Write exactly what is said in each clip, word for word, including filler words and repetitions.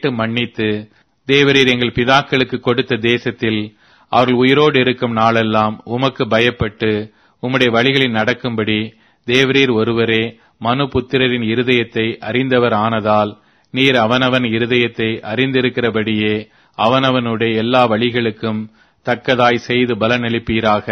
கேட்டு மன்னித்து, தேவரீர் எங்கள் பிதாக்களுக்கு கொடுத்த தேசத்தில் அவர்கள் உயிரோடு இருக்கும் நாளெல்லாம் உமக்கு பயப்பட்டு உம்முடைய வழிகளில் நடக்கும்படி தேவரீர் ஒருவரே மனு புத்திரரின் இருதயத்தை அறிந்தவர் ஆனதால், நீர் அவனவன் இருதயத்தை அறிந்திருக்கிறபடியே அவனவனுடைய எல்லா வழிகளுக்கும் தக்கதாய் செய்து பலனளிப்பீராக.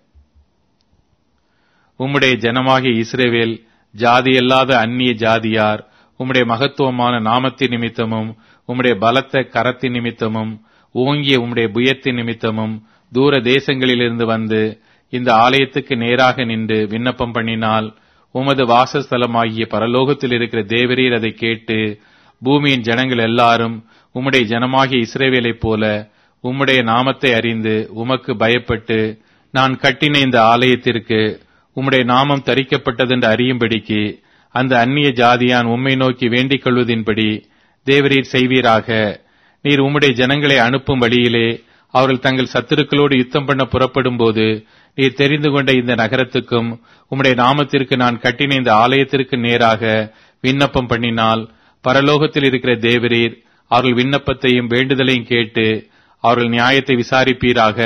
உம்முடைய ஜனமாகிய இஸ்ரவேல் ஜாதியல்லாத அந்நிய ஜாதியார் உம்முடைய மகத்துவமான நாமத்தின் நிமித்தமும் உம்முடைய பலத்த கரத்தின் நிமித்தமும் ஓங்கிய உம்முடைய புயத்தின் நிமித்தமும் தூர தேசங்களிலிருந்து வந்து இந்த ஆலயத்துக்கு நேராக நின்று விண்ணப்பம் பண்ணினால், உமது வாசஸ்தலமாகிய பரலோகத்தில் இருக்கிற தேவரீர் அதை கேட்டு, பூமியின் ஜனங்கள் எல்லாரும் உம்முடைய ஜனமாகிய இஸ்ரவேலைப் போல உம்முடைய நாமத்தை அறிந்து உமக்கு பயப்பட்டு, நான் கட்டின இந்த ஆலயத்திற்கு உம்முடைய நாமம் தரிக்கப்பட்டதென்று அறியும்படிக்கு அந்த அந்நிய ஜாதியான் உம்மை நோக்கி வேண்டிக் கொள்வதின்படி தேவரீர் செய்வீராக. நீர் உம்முடைய ஜனங்களை அனுப்பும் வழியிலே அவர்கள் தங்கள் சத்துருக்களோடு யுத்தம் பண்ண புறப்படும் போது நீர் தெரிந்து கொண்ட இந்த நகரத்துக்கும் உம்முடைய நாமத்திற்கு நான் கட்டின இந்த ஆலயத்திற்கு நேராக விண்ணப்பம் பண்ணினால், பரலோகத்தில் இருக்கிற தேவரீர் அவர்கள் விண்ணப்பத்தையும் வேண்டுதலையும் கேட்டு அவர்கள் நியாயத்தை விசாரிப்பீராக.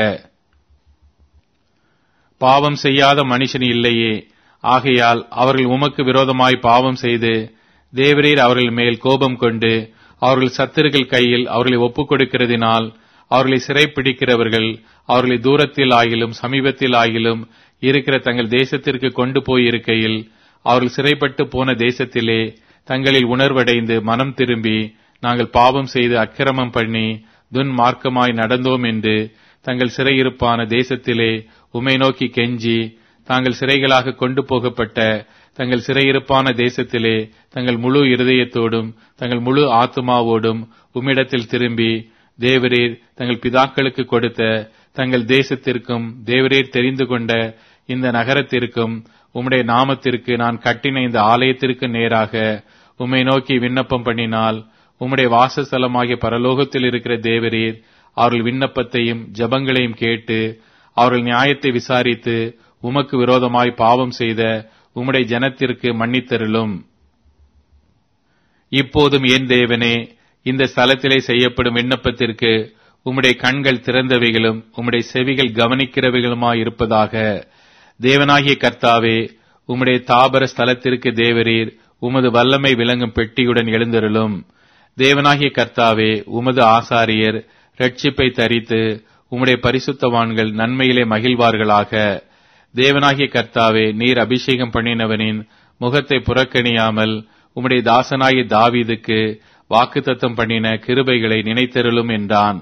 பாவம் செய்யாத மனுஷன் இல்லையே, ஆகையால் அவர்கள் உமக்கு விரோதமாய் பாவம் செய்து தேவரீர் அவர்கள் மேல் கோபம் கொண்டு அவர்கள் சத்துருக்கள் கையில் அவர்களை ஒப்புக் கொடுக்கிறதினால், அவர்களை சிறைப்பிடிக்கிறவர்கள் அவர்களை தூரத்தில் ஆகிலும் சமீபத்தில் ஆகிலும் இருக்கிற தங்கள் தேசத்திற்கு கொண்டு போயிருக்கையில், அவர்கள் சிறைப்பட்டு போன தேசத்திலே தங்களில் உணர்வடைந்து மனம் திரும்பி, நாங்கள் பாவம் செய்து அக்கிரமம் பண்ணி துன்மார்க்கமாய் நடந்தோம் என்று தங்கள் சிறையிருப்பான தேசத்திலே உம்மை நோக்கி கெஞ்சி, தாங்கள் சிறைகளாக கொண்டு போகப்பட்ட தங்கள் சிறையிருப்பான தேசத்திலே தங்கள் முழு இருதயத்தோடும் தங்கள் முழு ஆத்துமாவோடும் உம்மிடத்தில் திரும்பி, தேவரீர் தங்கள் பிதாக்களுக்கு கொடுத்த தங்கள் தேசத்திற்கும் தேவரீர் தெரிந்து கொண்ட இந்த நகரத்திற்கும் உம்முடைய நாமத்திற்கு நான் கட்டின இந்த ஆலயத்திற்கு நேராக உம்மை நோக்கி விண்ணப்பம் பண்ணினால், உம்முடைய வாசஸ்தலமாகிய பரலோகத்தில் இருக்கிற தேவரீர் அவர்கள் விண்ணப்பத்தையும் ஜபங்களையும் கேட்டு அவர்கள் நியாயத்தை விசாரித்து உமக்கு விரோதமாய் பாவம் செய்த உம்முடைய ஜனத்திற்கு மன்னித்தருளும். இப்போதும் என் தேவனே, இந்த ஸ்தலத்திலே செய்யப்படும் விண்ணப்பத்திற்கு உம்முடைய கண்கள் திறந்தவைகளும் உம்முடைய செவிகள் கவனிக்கிறவைகளுமாயிருப்பதாக. தேவனாகிய கர்த்தாவே, உம்முடைய தாபர ஸ்தலத்திற்கு தேவரீர் உமது வல்லமை விளங்கும் பெட்டியுடன் எழுந்தருளும். தேவனாகிய கர்த்தாவே, உமது ஆசாரியர் இரட்சிப்பை தரித்து உம்முடைய பரிசுத்தவான்கள் நன்மையிலே மகிழ்வார்களாக. தேவனாகிய கர்த்தாவே, நீர் அபிஷேகம் பண்ணினவனின் முகத்தை புறக்கணியாமல் உம்முடைய தாசனாகிய தாவீதுக்கு வாக்குத்தத்தம் பண்ணின கிருபைகளை நினைத்தருளும் என்றான்.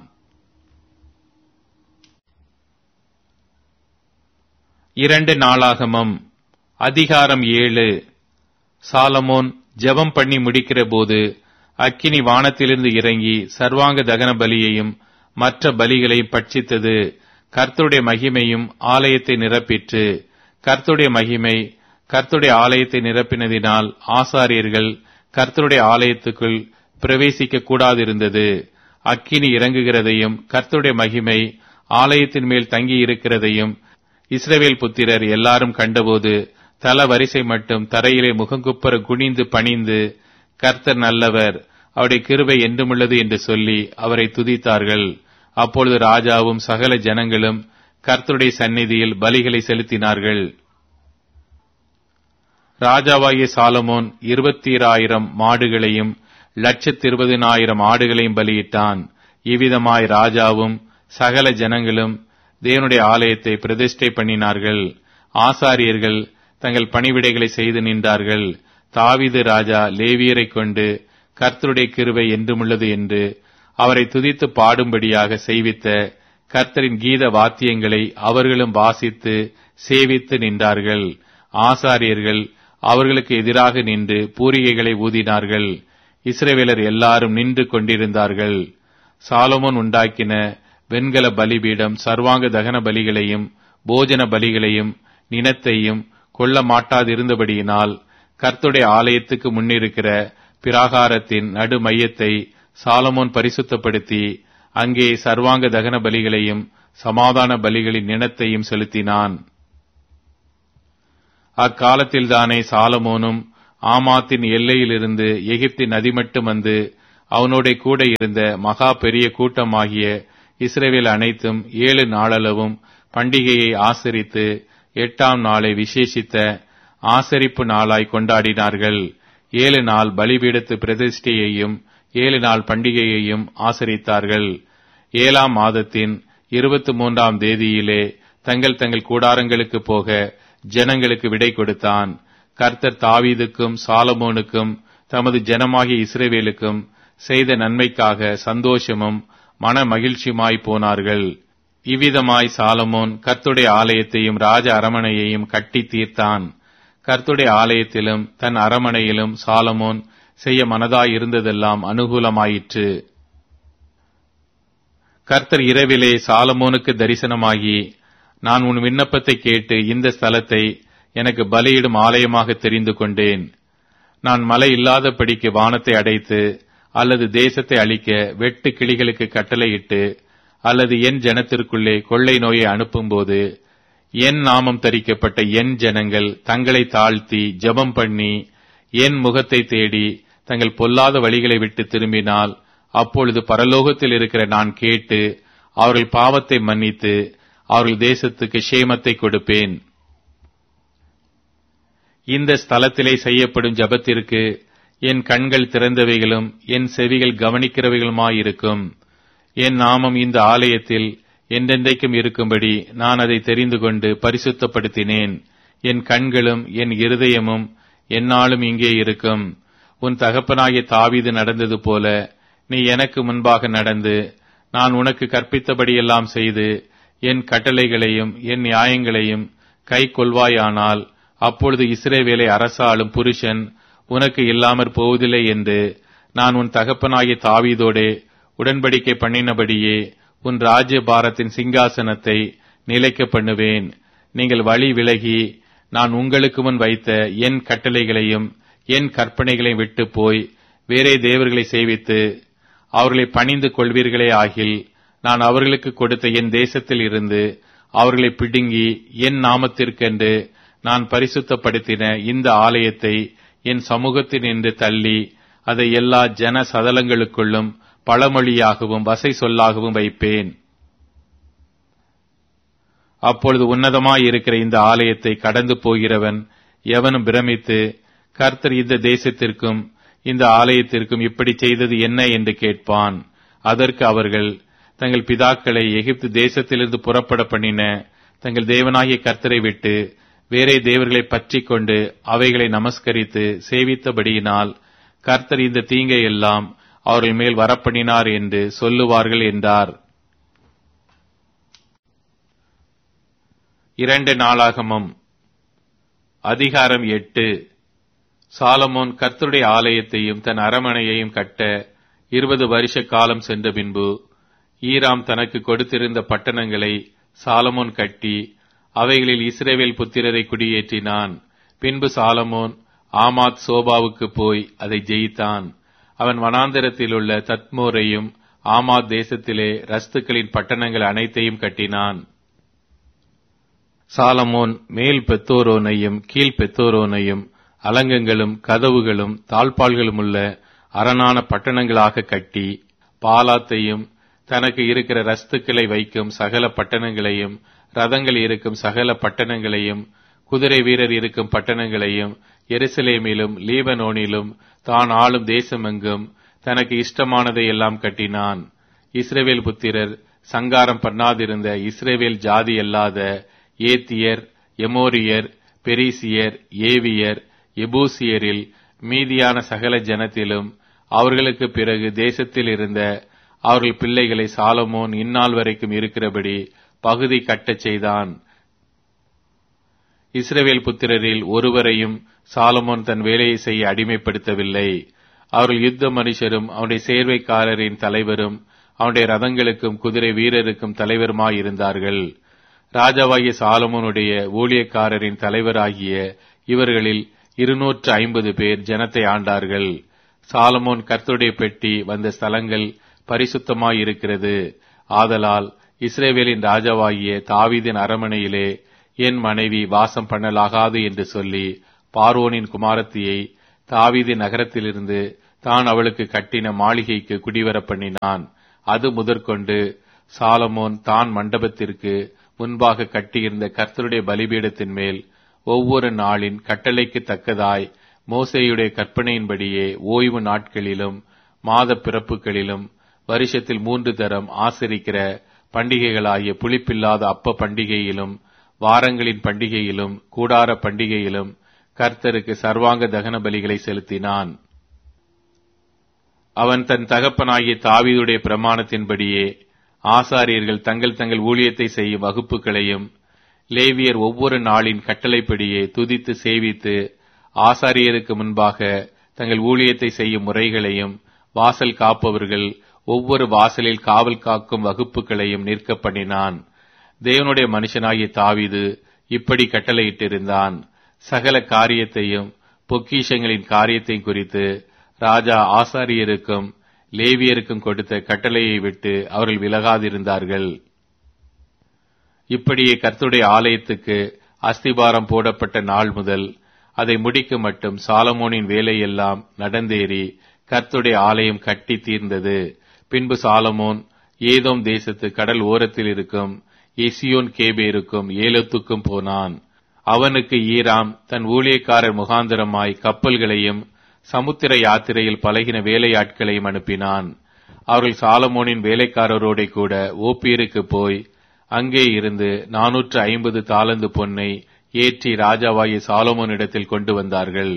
இரண்டு நாளாகமம் அதிகாரம் ஏழு. சாலமோன் ஜெபம் பண்ணி முடிக்கிற போது அக்கினி வானத்திலிருந்து இறங்கி சர்வாங்க தகன பலியையும் மற்ற பலிகளையும் பட்சித்தது. கர்த்தருடைய மகிமையும் ஆலயத்தை நிரப்பிற்று. கர்த்தருடைய மகிமை கர்த்தருடைய ஆலயத்தை நிரப்பினதினால் ஆசாரியர்கள் கர்த்தருடைய ஆலயத்துக்குள் பிரவேசிக்க கூடாதிருந்தது. அக்கினி இறங்குகிறதையும் கர்த்தருடைய மகிமை ஆலயத்தின் மேல் தங்கி இருக்கிறதையும் இஸ்ரவேல் புத்திரர் எல்லாரும் கண்டபோது தல வரிசை மட்டும் தரையிலே முகங்குப்புற குனிந்து பணிந்து, கர்த்தர் நல்லவர், அவருடைய கிருபை என்றுமுள்ளது என்று சொல்லி அவரை துதித்தார்கள். அப்பொழுது ராஜாவும் சகல ஜனங்களும் கர்த்தருடைய சந்நிதியில் பலிகளை செலுத்தினார்கள். ராஜாவாகிய சாலமோன் இருபத்தீராயிரம் மாடுகளையும் லட்சத்து இருபதினாயிரம் ஆடுகளையும் பலியிட்டான். இவ்விதமாய் ராஜாவும் சகல ஜனங்களும் தேவனுடைய ஆலயத்தை பிரதிஷ்டை பண்ணினார்கள். ஆசாரியர்கள் தங்கள் பணிவிடைகளை செய்து நின்றார்கள். தாவீது ராஜா லேவியரை கொண்டு கர்த்தருடைய கிருபை என்றுமுள்ளது என்று அவரை துதித்து பாடும்படியாக செய்வித்த கர்த்தரின் கீத வாத்தியங்களை அவர்களும் வாசித்து சேவித்து நின்றார்கள். ஆசாரியர்கள் அவர்களுக்கு எதிராக நின்று பூரிகைகளை ஊதினார்கள். இஸ்ரவேலர் எல்லாரும் நின்று கொண்டிருந்தார்கள். சாலமோன் உண்டாக்கின வெண்கல பலிபீடம் சர்வாங்க தகன பலிகளையும் போஜன பலிகளையும் நினத்தையும் கொள்ள மாட்டாதிருந்தபடியினால் கர்த்தருடைய ஆலயத்துக்கு முன்னிருக்கிற பிராகாரத்தின் நடு மையத்தை சாலமோன் பரிசுத்தப்படுத்தி அங்கே சர்வாங்க தகன பலிகளையும் சமாதான பலிகளின் நினத்தையும் செலுத்தினான். அக்காலத்தில்தானே சாலமோனும் ஆமாத்தின் எல்லையிலிருந்து எகிப்தின் நதி மட்டும் வந்து அவனோட கூட இருந்த மகா பெரிய கூட்டமாகிய இஸ்ரவேல் அனைத்தும் ஏழு நாளளவும் பண்டிகையை ஆசரித்து எட்டாம் நாளை விசேஷித்த ஆசரிப்பு நாளாய் கொண்டாடினார்கள். ஏழு நாள் பலிபீடத்து பிரதிஷ்டையையும் ஏழு நாள் பண்டிகையையும் ஆசரித்தார்கள். ஏழாம் மாதத்தின் இருபத்தி மூன்றாம் தேதியிலே தங்கள் தங்கள் கூடாரங்களுக்கு போக ஜனங்களுக்கு விடை கொடுத்தான். கர்த்தர் தாவீதுக்கும் சாலமோனுக்கும் தமது ஜனமாகிய இஸ்ரவேலுக்கும் செய்த நன்மைக்காக சந்தோஷமும் மன மகிழ்ச்சியுமாய் போனார்கள். இவ்விதமாய் சாலமோன் கர்த்தருடைய ஆலயத்தையும் ராஜ அரமனையையும் கட்டி தீர்த்தான். கர்த்தருடைய ஆலயத்திலும் தன் அரமனையிலும் சாலமோன் செய்ய மனதாய் இருந்ததெல்லாம் அனுகூலமாயிற்று. கர்த்தர் இரவிலே சாலமோனுக்கு தரிசனமாகி, நான் உன் விண்ணப்பத்தை கேட்டு இந்த ஸ்தலத்தை எனக்கு பலியிடும் ஆலயமாக தெரிந்து கொண்டேன். நான் மழை இல்லாதபடிக்கு வானத்தை அடைத்து அல்லது தேசத்தை அழிக்க வெட்டு கிளிகளுக்கு கட்டளையிட்டு அல்லது என் ஜனத்திற்குள்ளே கொள்ளை நோயை அனுப்பும்போது என் நாமம் தரிக்கப்பட்ட என் ஜனங்கள் தங்களை தாழ்த்தி ஜெபம் பண்ணி என் முகத்தை தேடி தங்கள் பொல்லாத வழிகளை விட்டு திரும்பினால் அப்பொழுது பரலோகத்தில் இருக்கிற நான் கேட்டு அவர்கள் பாவத்தை மன்னித்து அவர்கள் தேசத்துக்கு சேமத்தை கொடுப்பேன். இந்த ஸ்தலத்திலே செய்யப்படும் ஜெபத்திற்கு என் கண்கள் திறந்தவைகளும் என் செவிகள் கவனிக்கிறவைகளுமாயிருக்கும். என் நாமம் இந்த ஆலயத்தில் என்றென்றைக்கும் இருக்கும்படி நான் அதை தெரிந்து கொண்டு பரிசுத்தப்படுத்தினேன். என் கண்களும் என் இருதயமும் எந்நாளும் இங்கே இருக்கும். உன் தகப்பனாகிய தாவீது நடந்தது போல நீ எனக்கு முன்பாக நடந்து நான் உனக்கு கற்பித்தபடியெல்லாம் செய்து என் கட்டளைகளையும் என் நியாயங்களையும் கை கொள்வாயானால் அப்பொழுது இஸ்ரவேலை அரசாளும் புருஷன் உனக்கு இல்லாமற் போவதில்லை என்று நான் உன் தகப்பனாகிய தாவீதோடே உடன்படிக்கை பண்ணினபடியே உன் ராஜ்ய பாரத்தின் சிங்காசனத்தை நிலைக்க பண்ணுவேன். நீங்கள் வழி விலகி நான் உங்களுக்கு முன் வைத்த என் கட்டளைகளையும் என் கற்பனைகளையும் விட்டு போய் வேறே தேவர்களை சேவித்து அவர்களை பணிந்து கொள்வீர்களே ஆகில் நான் அவர்களுக்கு கொடுத்த என் தேசத்தில் இருந்து அவர்களை பிடுங்கி என் நாமத்திற்கென்று நான் பரிசுத்தப்படுத்தின இந்த ஆலயத்தை என் சமூகத்தில் நின்று தள்ளி அதை எல்லா ஜன சதலங்களுக்குள்ளும் பழமொழியாகவும் வசை சொல்லாகவும் வைப்பேன். அப்பொழுது உன்னதமாயிருக்கிற இந்த ஆலயத்தை கடந்து போகிறவன் எவனும் பிரமித்து கர்த்தர் இந்த தேசத்திற்கும் இந்த ஆலயத்திற்கும் இப்படி செய்தது என்ன என்று கேட்பான். அதற்கு அவர்கள் தங்கள் பிதாக்களை எகிப்து தேசத்திலிருந்து புறப்பட பண்ணின தங்கள் தேவனாகிய கர்த்தரை விட்டு வேறே தேவர்களை பற்றி கொண்டு அவைகளை நமஸ்கரித்து சேவித்தபடியினால் கர்த்தர் இந்த தீங்கை எல்லாம் அவர்கள் மேல் வரப்பண்ணினார் என்று சொல்லுவார்கள் என்றார். இரண்டு நாளாகமம் அதிகாரம் எட்டு. சாலமோன் கர்த்தருடைய ஆலயத்தையும் தன் அரமனையையும் கட்ட இருபது வருஷ காலம் சென்ற பின்பு ஈராம் தனக்கு கொடுத்திருந்த பட்டணங்களை சாலமோன் கட்டி அவைகளில் இஸ்ரவேல் புத்திரரை குடியேற்றினான். பின்பு சாலமோன் ஆமாத் சோபாவுக்கு போய் அதை ஜெயித்தான். அவன் வனாந்தரத்தில் உள்ள தத்மோரையும் ஆமாத் தேசத்திலே ரஸ்துக்களின் பட்டணங்கள் அனைத்தையும் கட்டினான். சாலமோன் மேல் பெத்தோரோனையும் கீழ் பெத்தோரோனையும் அலங்கங்களும் கதவுகளும் தாழ்பாள்களும் உள்ள அரணான பட்டணங்களாக கட்டி பாலாத்தையும் தனக்கு இருக்கிற ரஸ்துக்களை வைக்கும் சகல பட்டணங்களையும் ரதங்கள் இருக்கும் சகல பட்டணங்களையும் குதிரை வீரர் இருக்கும் பட்டணங்களையும் எருசலேமிலும் லீபனோனிலும் தான் ஆளும் தேசமெங்கும் தனக்கு இஷ்டமானதை எல்லாம் கட்டினான். இஸ்ரவேல் புத்திரர் சங்காரம் பண்ணாதிருந்த இஸ்ரவேல் ஜாதி அல்லாத ஏத்தியர், எமோரியர், பெரிசியர், ஏவியர், எபூசியரில் மீதியான சகல ஜனத்திலும் அவர்களுக்கு பிறகு தேசத்தில் இருந்த அவர்கள் பிள்ளைகளை சாலமோன் இந்நாள் வரைக்கும் இருக்கிறபடி பகுதி கட்டச் செய்தான். இஸ்ரவேல் புத்திரரில் ஒருவரையும் சாலமோன் தன் வேலையை செய்ய அடிமைப்படுத்தவில்லை. அவர்கள் யுத்த மனுஷரும் அவனுடைய சேர்வைக்காரரின் தலைவரும் அவனுடைய ரதங்களுக்கும் குதிரை வீரருக்கும் தலைவருமாயிருந்தார்கள். ராஜாவாகிய சாலமோனுடைய ஊழியக்காரரின் தலைவராகிய இவர்களில் இருநூற்று ஐம்பது பேர் ஜனத்தை ஆண்டார்கள். சாலமோன் கர்த்தருடைய பெட்டி வந்த ஸ்தலங்கள் பரிசுத்தமாயிருக்கிறது. ஆதலால் இஸ்ரவேலின் ராஜாவாகிய தாவீதின் அரமனையிலே என் மனைவி வாசம் பண்ணலாகாது என்று சொல்லி பார்வோனின் குமாரத்தியை தாவீதின் நகரத்திலிருந்து தான் அவளுக்கு கட்டின மாளிகைக்கு குடிவர பண்ணினான். அது முதற்கொண்டு சாலமோன் தான் மண்டபத்திற்கு முன்பாக கட்டியிருந்த கர்த்தருடைய பலிபீடத்தின் மேல் ஒவ்வொரு நாளின் கட்டளைக்கு தக்கதாய் மோசேயுடைய கற்பனையின்படியே ஓய்வு நாட்களிலும் மாத பிறப்புகளிலும் வருஷத்தில் மூன்று தரம் ஆசரிக்கிற பண்டிகைகளாகிய புளிப்பில்லாத அப்ப பண்டிகையிலும் வாரங்களின் பண்டிகையிலும் கூடார பண்டிகையிலும் கர்த்தருக்கு சர்வாங்க தகன பலிகளை செலுத்தினான். அவன் தன் தகப்பனாகிய தாவீதுடைய பிரமாணத்தின்படியே ஆசாரியர்கள் தங்கள் தங்கள் ஊழியத்தை செய்யும் வகுப்புகளையும் லேவியர் ஒவ்வொரு நாளின் கட்டளைப்படியே துதித்து சேவித்து ஆசாரியருக்கு முன்பாக தங்கள் ஊழியத்தை செய்யும் முறைகளையும் வாசல் காப்பவர்கள் ஒவ்வொரு வாசலில் காவல் காக்கும் வகுப்புகளையும் நிற்க பண்ணினான். தேவனுடைய மனுஷனாகிய தாவீது இப்படி கட்டளையிட்டிருந்தான். சகல காரியத்தையும் பொக்கிஷங்களின் காரியத்தையும் குறித்து ராஜா ஆசாரியருக்கும் லேவியருக்கும் கொடுத்த கட்டளையை விட்டு அவர்கள் விலகாதிருந்தார்கள். இப்படியே கர்த்தருடைய ஆலயத்துக்கு அஸ்திபாரம் போடப்பட்ட நாள் முதல் அதை முடிக்க மட்டும் சாலமோனின் வேலையெல்லாம் நடந்தேறி கர்த்தருடைய ஆலயம் கட்டி தீர்ந்தது. பின்பு சாலமோன் ஏதோம் தேசத்து கடல் ஓரத்தில் இருக்கும் எசியோன் கேபேருக்கும் ஏலோத்துக்கும் போனான். அவனுக்கு ஈராம் தன் ஊழியக்காரர் முகாந்தரமாய் கப்பல்களையும் சமுத்திர யாத்திரையில் பழகின வேலையாட்களையும் அனுப்பினான். அவர்கள் சாலமோனின் வேலைக்காரரோட கூட ஓப்பீருக்கு போய் அங்கே இருந்து நானூற்று ஐம்பது தாலந்து பொன்னை ஏற்றி ராஜாவாகிய சாலமோனிடத்தில் கொண்டு வந்தார்கள்.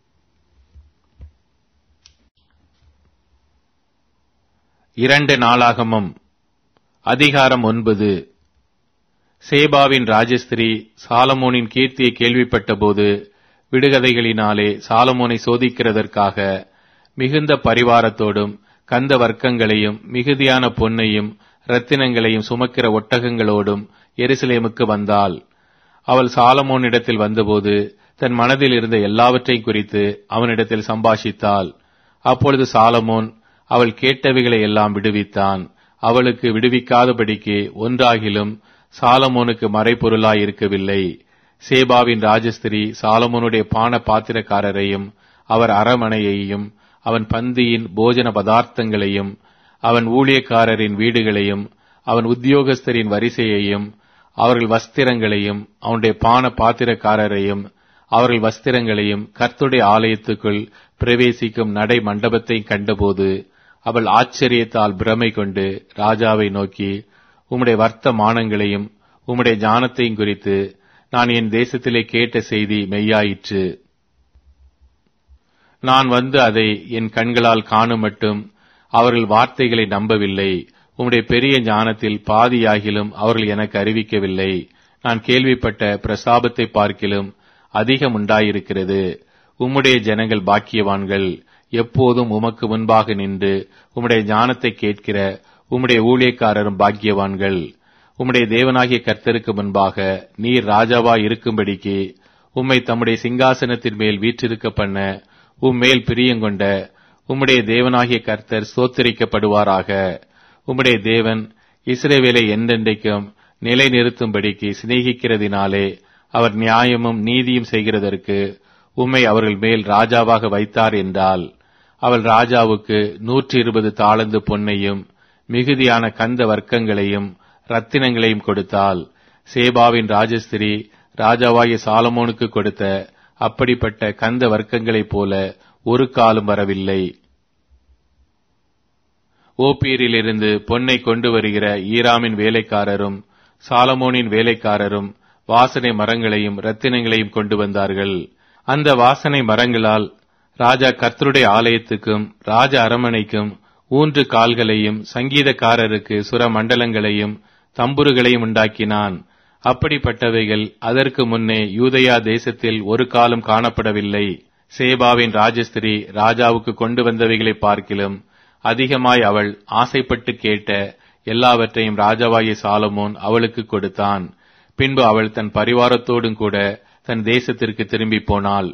இரண்டு நாளாகமம் அதிகாரம் ஒன்பது. சேபாவின் ராஜஸ்திரி சாலமோனின் கீர்த்தியை கேள்விப்பட்டபோது விடுகதைகளினாலே சாலமோனை சோதிக்கிறதற்காக மிகுந்த பரிவாரத்தோடும் கந்த வர்க்கங்களையும் மிகுதியான பொன்னையும் இரத்தினங்களையும் சுமக்கிற ஒட்டகங்களோடும் எருசலேமுக்கு வந்தாள். அவள் சாலமோனிடத்தில் வந்தபோது தன் மனதில் இருந்த எல்லாவற்றையும் குறித்து அவனிடத்தில் சம்பாஷித்தாள். அப்பொழுது சாலமோன் அவள் கேட்டவைகளை எல்லாம் விடுவித்தான். அவளுக்கு விடுவிக்காதபடிக்கு ஒன்றாகிலும் சாலமோனுக்கு மறைபொருளாய் இருக்கவில்லை. சேபாவின் ராஜஸ்திரி சாலமோனுடைய பான பாத்திரக்காரரையும் அவர் அரமனையையும் அவன் பந்தியின் போஜன பதார்த்தங்களையும் அவன் ஊழியக்காரரின் வீடுகளையும் அவன் உத்தியோகஸ்தரின் வரிசையையும் அவர்கள் வஸ்திரங்களையும் அவனுடைய பான பாத்திரக்காரரையும் அவர்கள் வஸ்திரங்களையும் கர்த்தருடைய ஆலயத்துக்குள் பிரவேசிக்கும் நடை மண்டபத்தை கண்டபோது அவள் ஆச்சரியத்தால் பிரமை கொண்டு ராஜாவை நோக்கி, உம்முடைய வர்த்தமானங்களையும் உம்முடைய ஞானத்தையும் குறித்து நான் என் தேசத்திலே கேட்ட செய்தி மெய்யாயிற்று. நான் வந்து அதை என் கண்களால் காணும் மட்டும் அவர்கள் வார்த்தைகளை நம்பவில்லை. உம்முடைய பெரிய ஞானத்தில் பாதியாகிலும் அவர்கள் எனக்கு அறிவிக்கவில்லை. நான் கேள்விப்பட்ட பிரசாபத்தை பார்க்கிலும் அதிகம் உண்டாயிருக்கிறது. உம்முடைய ஜனங்கள் பாக்கியவான்கள். எப்போதும் உமக்கு முன்பாக நின்று உம்முடைய ஞானத்தை கேட்கிற உம்முடைய ஊழியக்காரரும் பாக்கியவான்கள். உம்முடைய தேவனாகிய கர்த்தருக்கு முன்பாக நீர் ராஜாவாய் இருக்கும்படிக்கு உம்மை தம்முடைய சிங்காசனத்தின் மேல் வீற்றிருக்க பண்ண உம்மேல் பிரியங்கொண்ட உம்முடைய தேவனாகிய கர்த்தர் ஸ்தோத்திரிக்கப்படுவாராக. உம்முடைய தேவன் இஸ்ரவேலை என்றென்றைக்கும் நிலை நிறுத்தும்படிக்கு சிநேகிக்கிறதினாலே அவர் நியாயமும் நீதியும் செய்கிறதற்கு உம்மை அவர்கள் மேல் ராஜாவாக வைத்தார் என்றால், அவள் ராஜாவுக்கு நூற்றி இருபது தாளந்து பொன்னையும் மிகுதியான கந்த வர்க்கங்களையும் ரத்தினங்களையும் கொடுத்தாள். சேபாவின் ராஜஸ்திரி ராஜாவாகிய சாலமோனுக்கு கொடுத்த அப்படிப்பட்ட கந்த வர்க்கங்களைப் போல ஒரு காலம் வரவில்லை. ஓப்பீரிலிருந்து பொன்னை கொண்டு வருகிற ஈராமின் வேலைக்காரரும் சாலமோனின் வேலைக்காரரும் வாசனை மரங்களையும் இரத்தினங்களையும் கொண்டு வந்தார்கள். அந்த வாசனை மரங்களால் ராஜா கர்த்தருடைய ஆலயத்துக்கும் ராஜ அரமனைக்கும் ஊன்று கால்களையும் சங்கீதக்காரருக்கு சுர மண்டலங்களையும் தம்புருகளையும் உண்டாக்கினான். அப்படிப்பட்டவைகள் அதற்கு முன்னே யூதயா தேசத்தில் ஒரு காலம் காணப்படவில்லை. சேபாவின் ராஜஸ்திரி ராஜாவுக்கு கொண்டு வந்தவைகளை பார்க்கிலும் அதிகமாய் அவள் ஆசைப்பட்டு கேட்ட எல்லாவற்றையும் ராஜாவாகிய சாலமோன் அவளுக்கு கொடுத்தான். பின்பு அவள் தன் பரிவாரத்தோடும் கூட தன் தேசத்திற்கு திரும்பி போனாள்.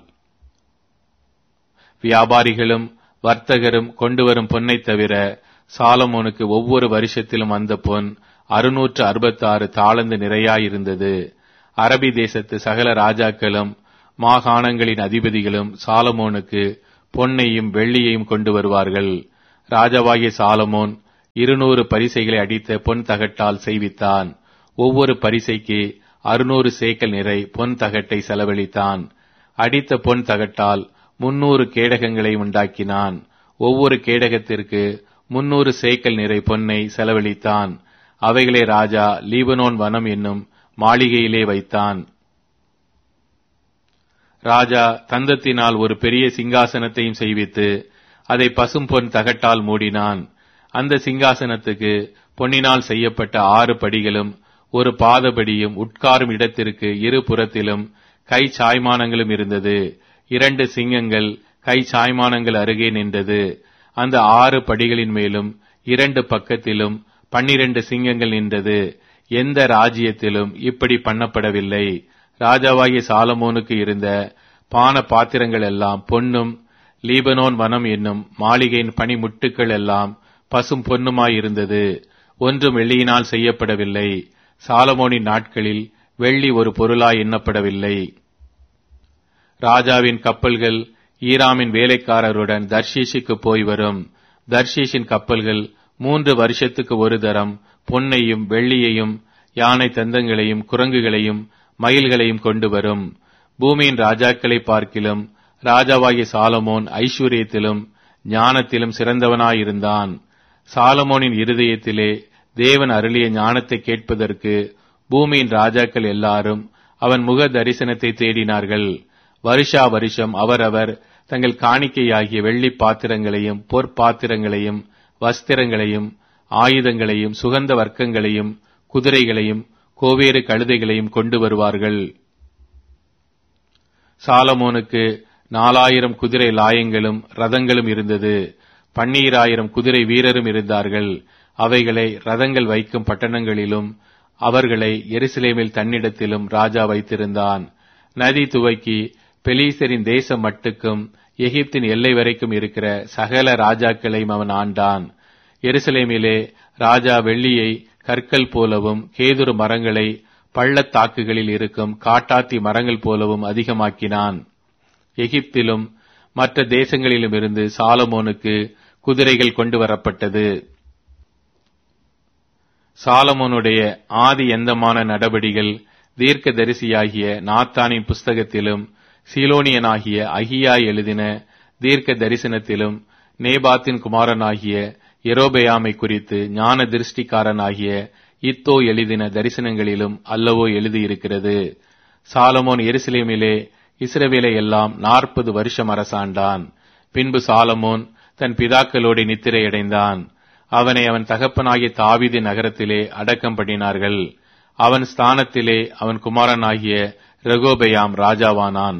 வியாபாரிகளும் வர்த்தகரும் கொண்டு வரும் பொன்னை தவிர சாலமோனுக்கு ஒவ்வொரு வருஷத்திலும் வந்த பொன் அறுநூற்று அறுபத்தாறு தாளந்து நிறையாயிருந்தது. அரபி தேசத்து சகல ராஜாக்களும் மாகாணங்களின் அதிபதிகளும் சாலமோனுக்கு பொன்னையும் வெள்ளியையும் கொண்டு வருவார்கள். ராஜாவாகிய சாலமோன் இருநூறு பரிசைகளை அடித்த பொன் தகட்டால் செய்வித்தான். ஒவ்வொரு பரிசைக்கு அறுநூறு சேக்கல் நிறை பொன் தகட்டை செலவழித்தான். அடித்த பொன் தகட்டால் முன்னூறு கேடகங்களை உண்டாக்கினான். ஒவ்வொரு கேடகத்திற்கு முன்னூறு சேக்கல் நிறை பொன்னை செலவழித்தான். அவைகளை ராஜா லீபனோன் வனம் என்னும் மாளிகையிலே வைத்தான். ராஜா தந்தத்தினால் ஒரு பெரிய சிங்காசனத்தையும் செய்வித்து அதை பசும் பொன் தகட்டால் மூடினான். அந்த சிங்காசனத்துக்கு பொன்னினால் செய்யப்பட்ட ஆறு படிகளும் ஒரு பாதபடியும் உட்காரும் இடத்திற்கு இரு புறத்திலும் கை சாய்மானங்களும் இருந்தது. இரண்டு சிங்கங்கள் கை சாய்மானங்கள் அருகே நின்றது. அந்த ஆறு படிகளின் மேலும் இரண்டு பக்கத்திலும் பன்னிரண்டு சிங்கங்கள் நின்றது. எந்த ராஜ்யத்திலும் இப்படி பண்ணப்படவில்லை. ராஜாவாகிய சாலமோனுக்கு இருந்த பான பாத்திரங்கள் எல்லாம் பொன்னும், லீபனோன் வனம் என்னும் மாளிகையின் பனிமுட்டுக்கள் எல்லாம் பசும் பொன்னுமாயிருந்தது. ஒன்றும் வெள்ளியினால் செய்யப்படவில்லை. சாலமோனின் நாட்களில் வெள்ளி ஒரு பொருளாய் எண்ணப்படவில்லை. ராஜாவின் கப்பல்கள் ஈராமின் வேலைக்காரருடன் தர்ஷீஷுக்கு போய் வரும். தர்ஷீஷின் கப்பல்கள் மூன்று வருஷத்துக்கு ஒரு தரம் பொன்னையும் வெள்ளியையும் யானை தந்தங்களையும் குரங்குகளையும் மயில்களையும் கொண்டு வரும். பூமியின் ராஜாக்களை பார்க்கிலும் ராஜாவாகிய சாலமோன் ஐஸ்வர்யத்திலும் ஞானத்திலும் சிறந்தவனாயிருந்தான். சாலமோனின் இருதயத்திலே தேவன் அருளிய ஞானத்தை கேட்பதற்கு பூமியின் ராஜாக்கள் எல்லாரும் அவன் முக தரிசனத்தை தேடினார்கள். வருஷா வருஷம் அவரவர் தங்கள் காணிக்கையாகிய வெள்ளி பாத்திரங்களையும் பொற்பாத்திரங்களையும் வஸ்திரங்களையும் ஆயுதங்களையும் சுகந்த வர்க்கங்களையும் குதிரைகளையும் கோவேறு கழுதைகளையும் கொண்டு வருவார்கள். சாலமோனுக்கு நாலாயிரம் குதிரை லாயங்களும் ரதங்களும் இருந்தது. பன்னீராயிரம் குதிரை வீரரும் இருந்தார்கள். அவைகளை ரதங்கள் வைக்கும் பட்டணங்களிலும் அவர்களை எருசலேமில் தன்னிடத்திலும் ராஜா வைத்திருந்தான். நதி துவக்கி பெலீசரின் தேசம் மட்டுக்கும் எகிப்தின் எல்லை வரைக்கும் இருக்கிற சகல ராஜாக்களையும் அவன் ஆண்டான். எருசலேமிலே ராஜா வெள்ளியை கற்கள் போலவும் கேதுரு மரங்களை பள்ளத்தாக்குகளில் இருக்கும் காட்டாத்தி மரங்கள் போலவும் அதிகமாக்கினான். எகிப்திலும் மற்ற தேசங்களிலும் இருந்து சாலமோனுக்கு குதிரைகள் கொண்டு வரப்பட்டது. சாலமோனுடைய ஆதி எந்தமான நடபடிகள் தீர்க்க தரிசியாகிய நாத்தானின் புஸ்தகத்திலும் சீலோனியனாகிய அகியா எழுதின தீர்க்க தரிசனத்திலும் நேபாத்தின் குமாரனாகிய எரோபெயாமை குறித்து ஞான திருஷ்டிக்காரனாகிய இத்தோ எழுதின தரிசனங்களிலும் அல்லவோ எழுதியிருக்கிறது. சாலமோன் எருசலேமிலே இஸ்ரவேலை எல்லாம் நாற்பது வருஷம் அரசாண்டான். பின்பு சாலமோன் தன் பிதாக்களோடு நித்திரையடைந்தான். அவனை அவன் தகப்பனாகிய தாவீது நகரத்திலே அடக்கம் பண்ணினார்கள். அவன் ஸ்தானத்திலே அவன் குமாரனாகிய ரெகோபெயாம் ராஜாவானான்.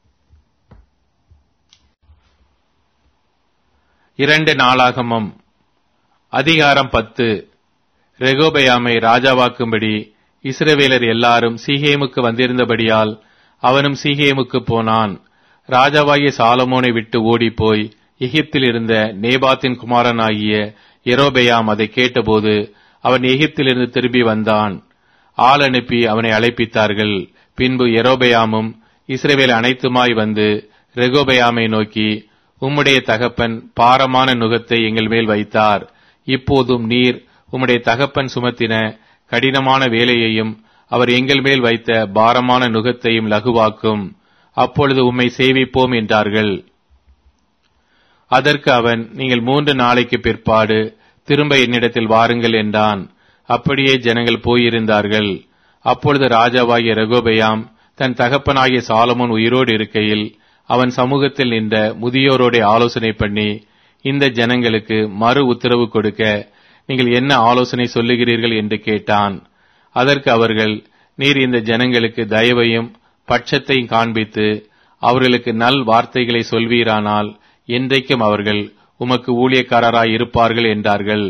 இரண்டு நாளாகமம் அதிகாரம் பத்து. ரெகோபெயாமை ராஜாவாக்கும்படி இஸ்ரவேலர் எல்லாரும் சீகேமுக்கு வந்திருந்தபடியால் அவனும் சீகேமுக்கு போனான். ராஜாவாகிய சாலமோனை விட்டு ஓடிப்போய் எகிப்தில் இருந்த நேபாத்தின் குமாரனாகிய எரோபெயாம் அதை கேட்டபோது அவன் எகிப்திலிருந்து திரும்பி வந்தான். ஆள் அனுப்பி அவனை அழைப்பித்தார்கள். பின்பு எரோபெயாமும் இஸ்ரவேல் அனைத்துமாய் வந்து ரெகோபெயாமை நோக்கி, உம்முடைய தகப்பன் பாரமான நுகத்தை எங்கள் மேல் வைத்தார். இப்போதும் நீர் உம்முடைய தகப்பன் சுமத்தின கடினமான வேலையையும் அவர் எங்கள் மேல் வைத்த பாரமான நுகத்தையும் லகுவாக்கும். அப்பொழுது உம்மை சேவிப்போம் என்றார்கள். அதற்கு அவன், நீங்கள் மூன்று நாளைக்கு பிற்பாடு திரும்ப என்னிடத்தில் வாருங்கள் என்றான். அப்படியே ஜனங்கள் போயிருந்தார்கள். அப்பொழுது ராஜாவாகிய ரெகோபெயாம் தன் தகப்பனாகிய சாலமோன் உயிரோடு இருக்கையில் அவன் சமூகத்தில் நின்ற முதியோரோட ஆலோசனை பண்ணி, இந்த ஜனங்களுக்கு மறு உத்தரவு கொடுக்க நீங்கள் என்ன ஆலோசனை சொல்லுகிறீர்கள் என்று கேட்டான். அதற்கு அவர்கள், நீர் இந்த ஜனங்களுக்கு தயவையும் பட்சத்தையும் காண்பித்து அவர்களுக்கு நல் வார்த்தைகளை சொல்வீரானால் என்றைக்கும் அவர்கள் உமக்கு ஊழியக்காரராய் இருப்பார்கள் என்றார்கள்.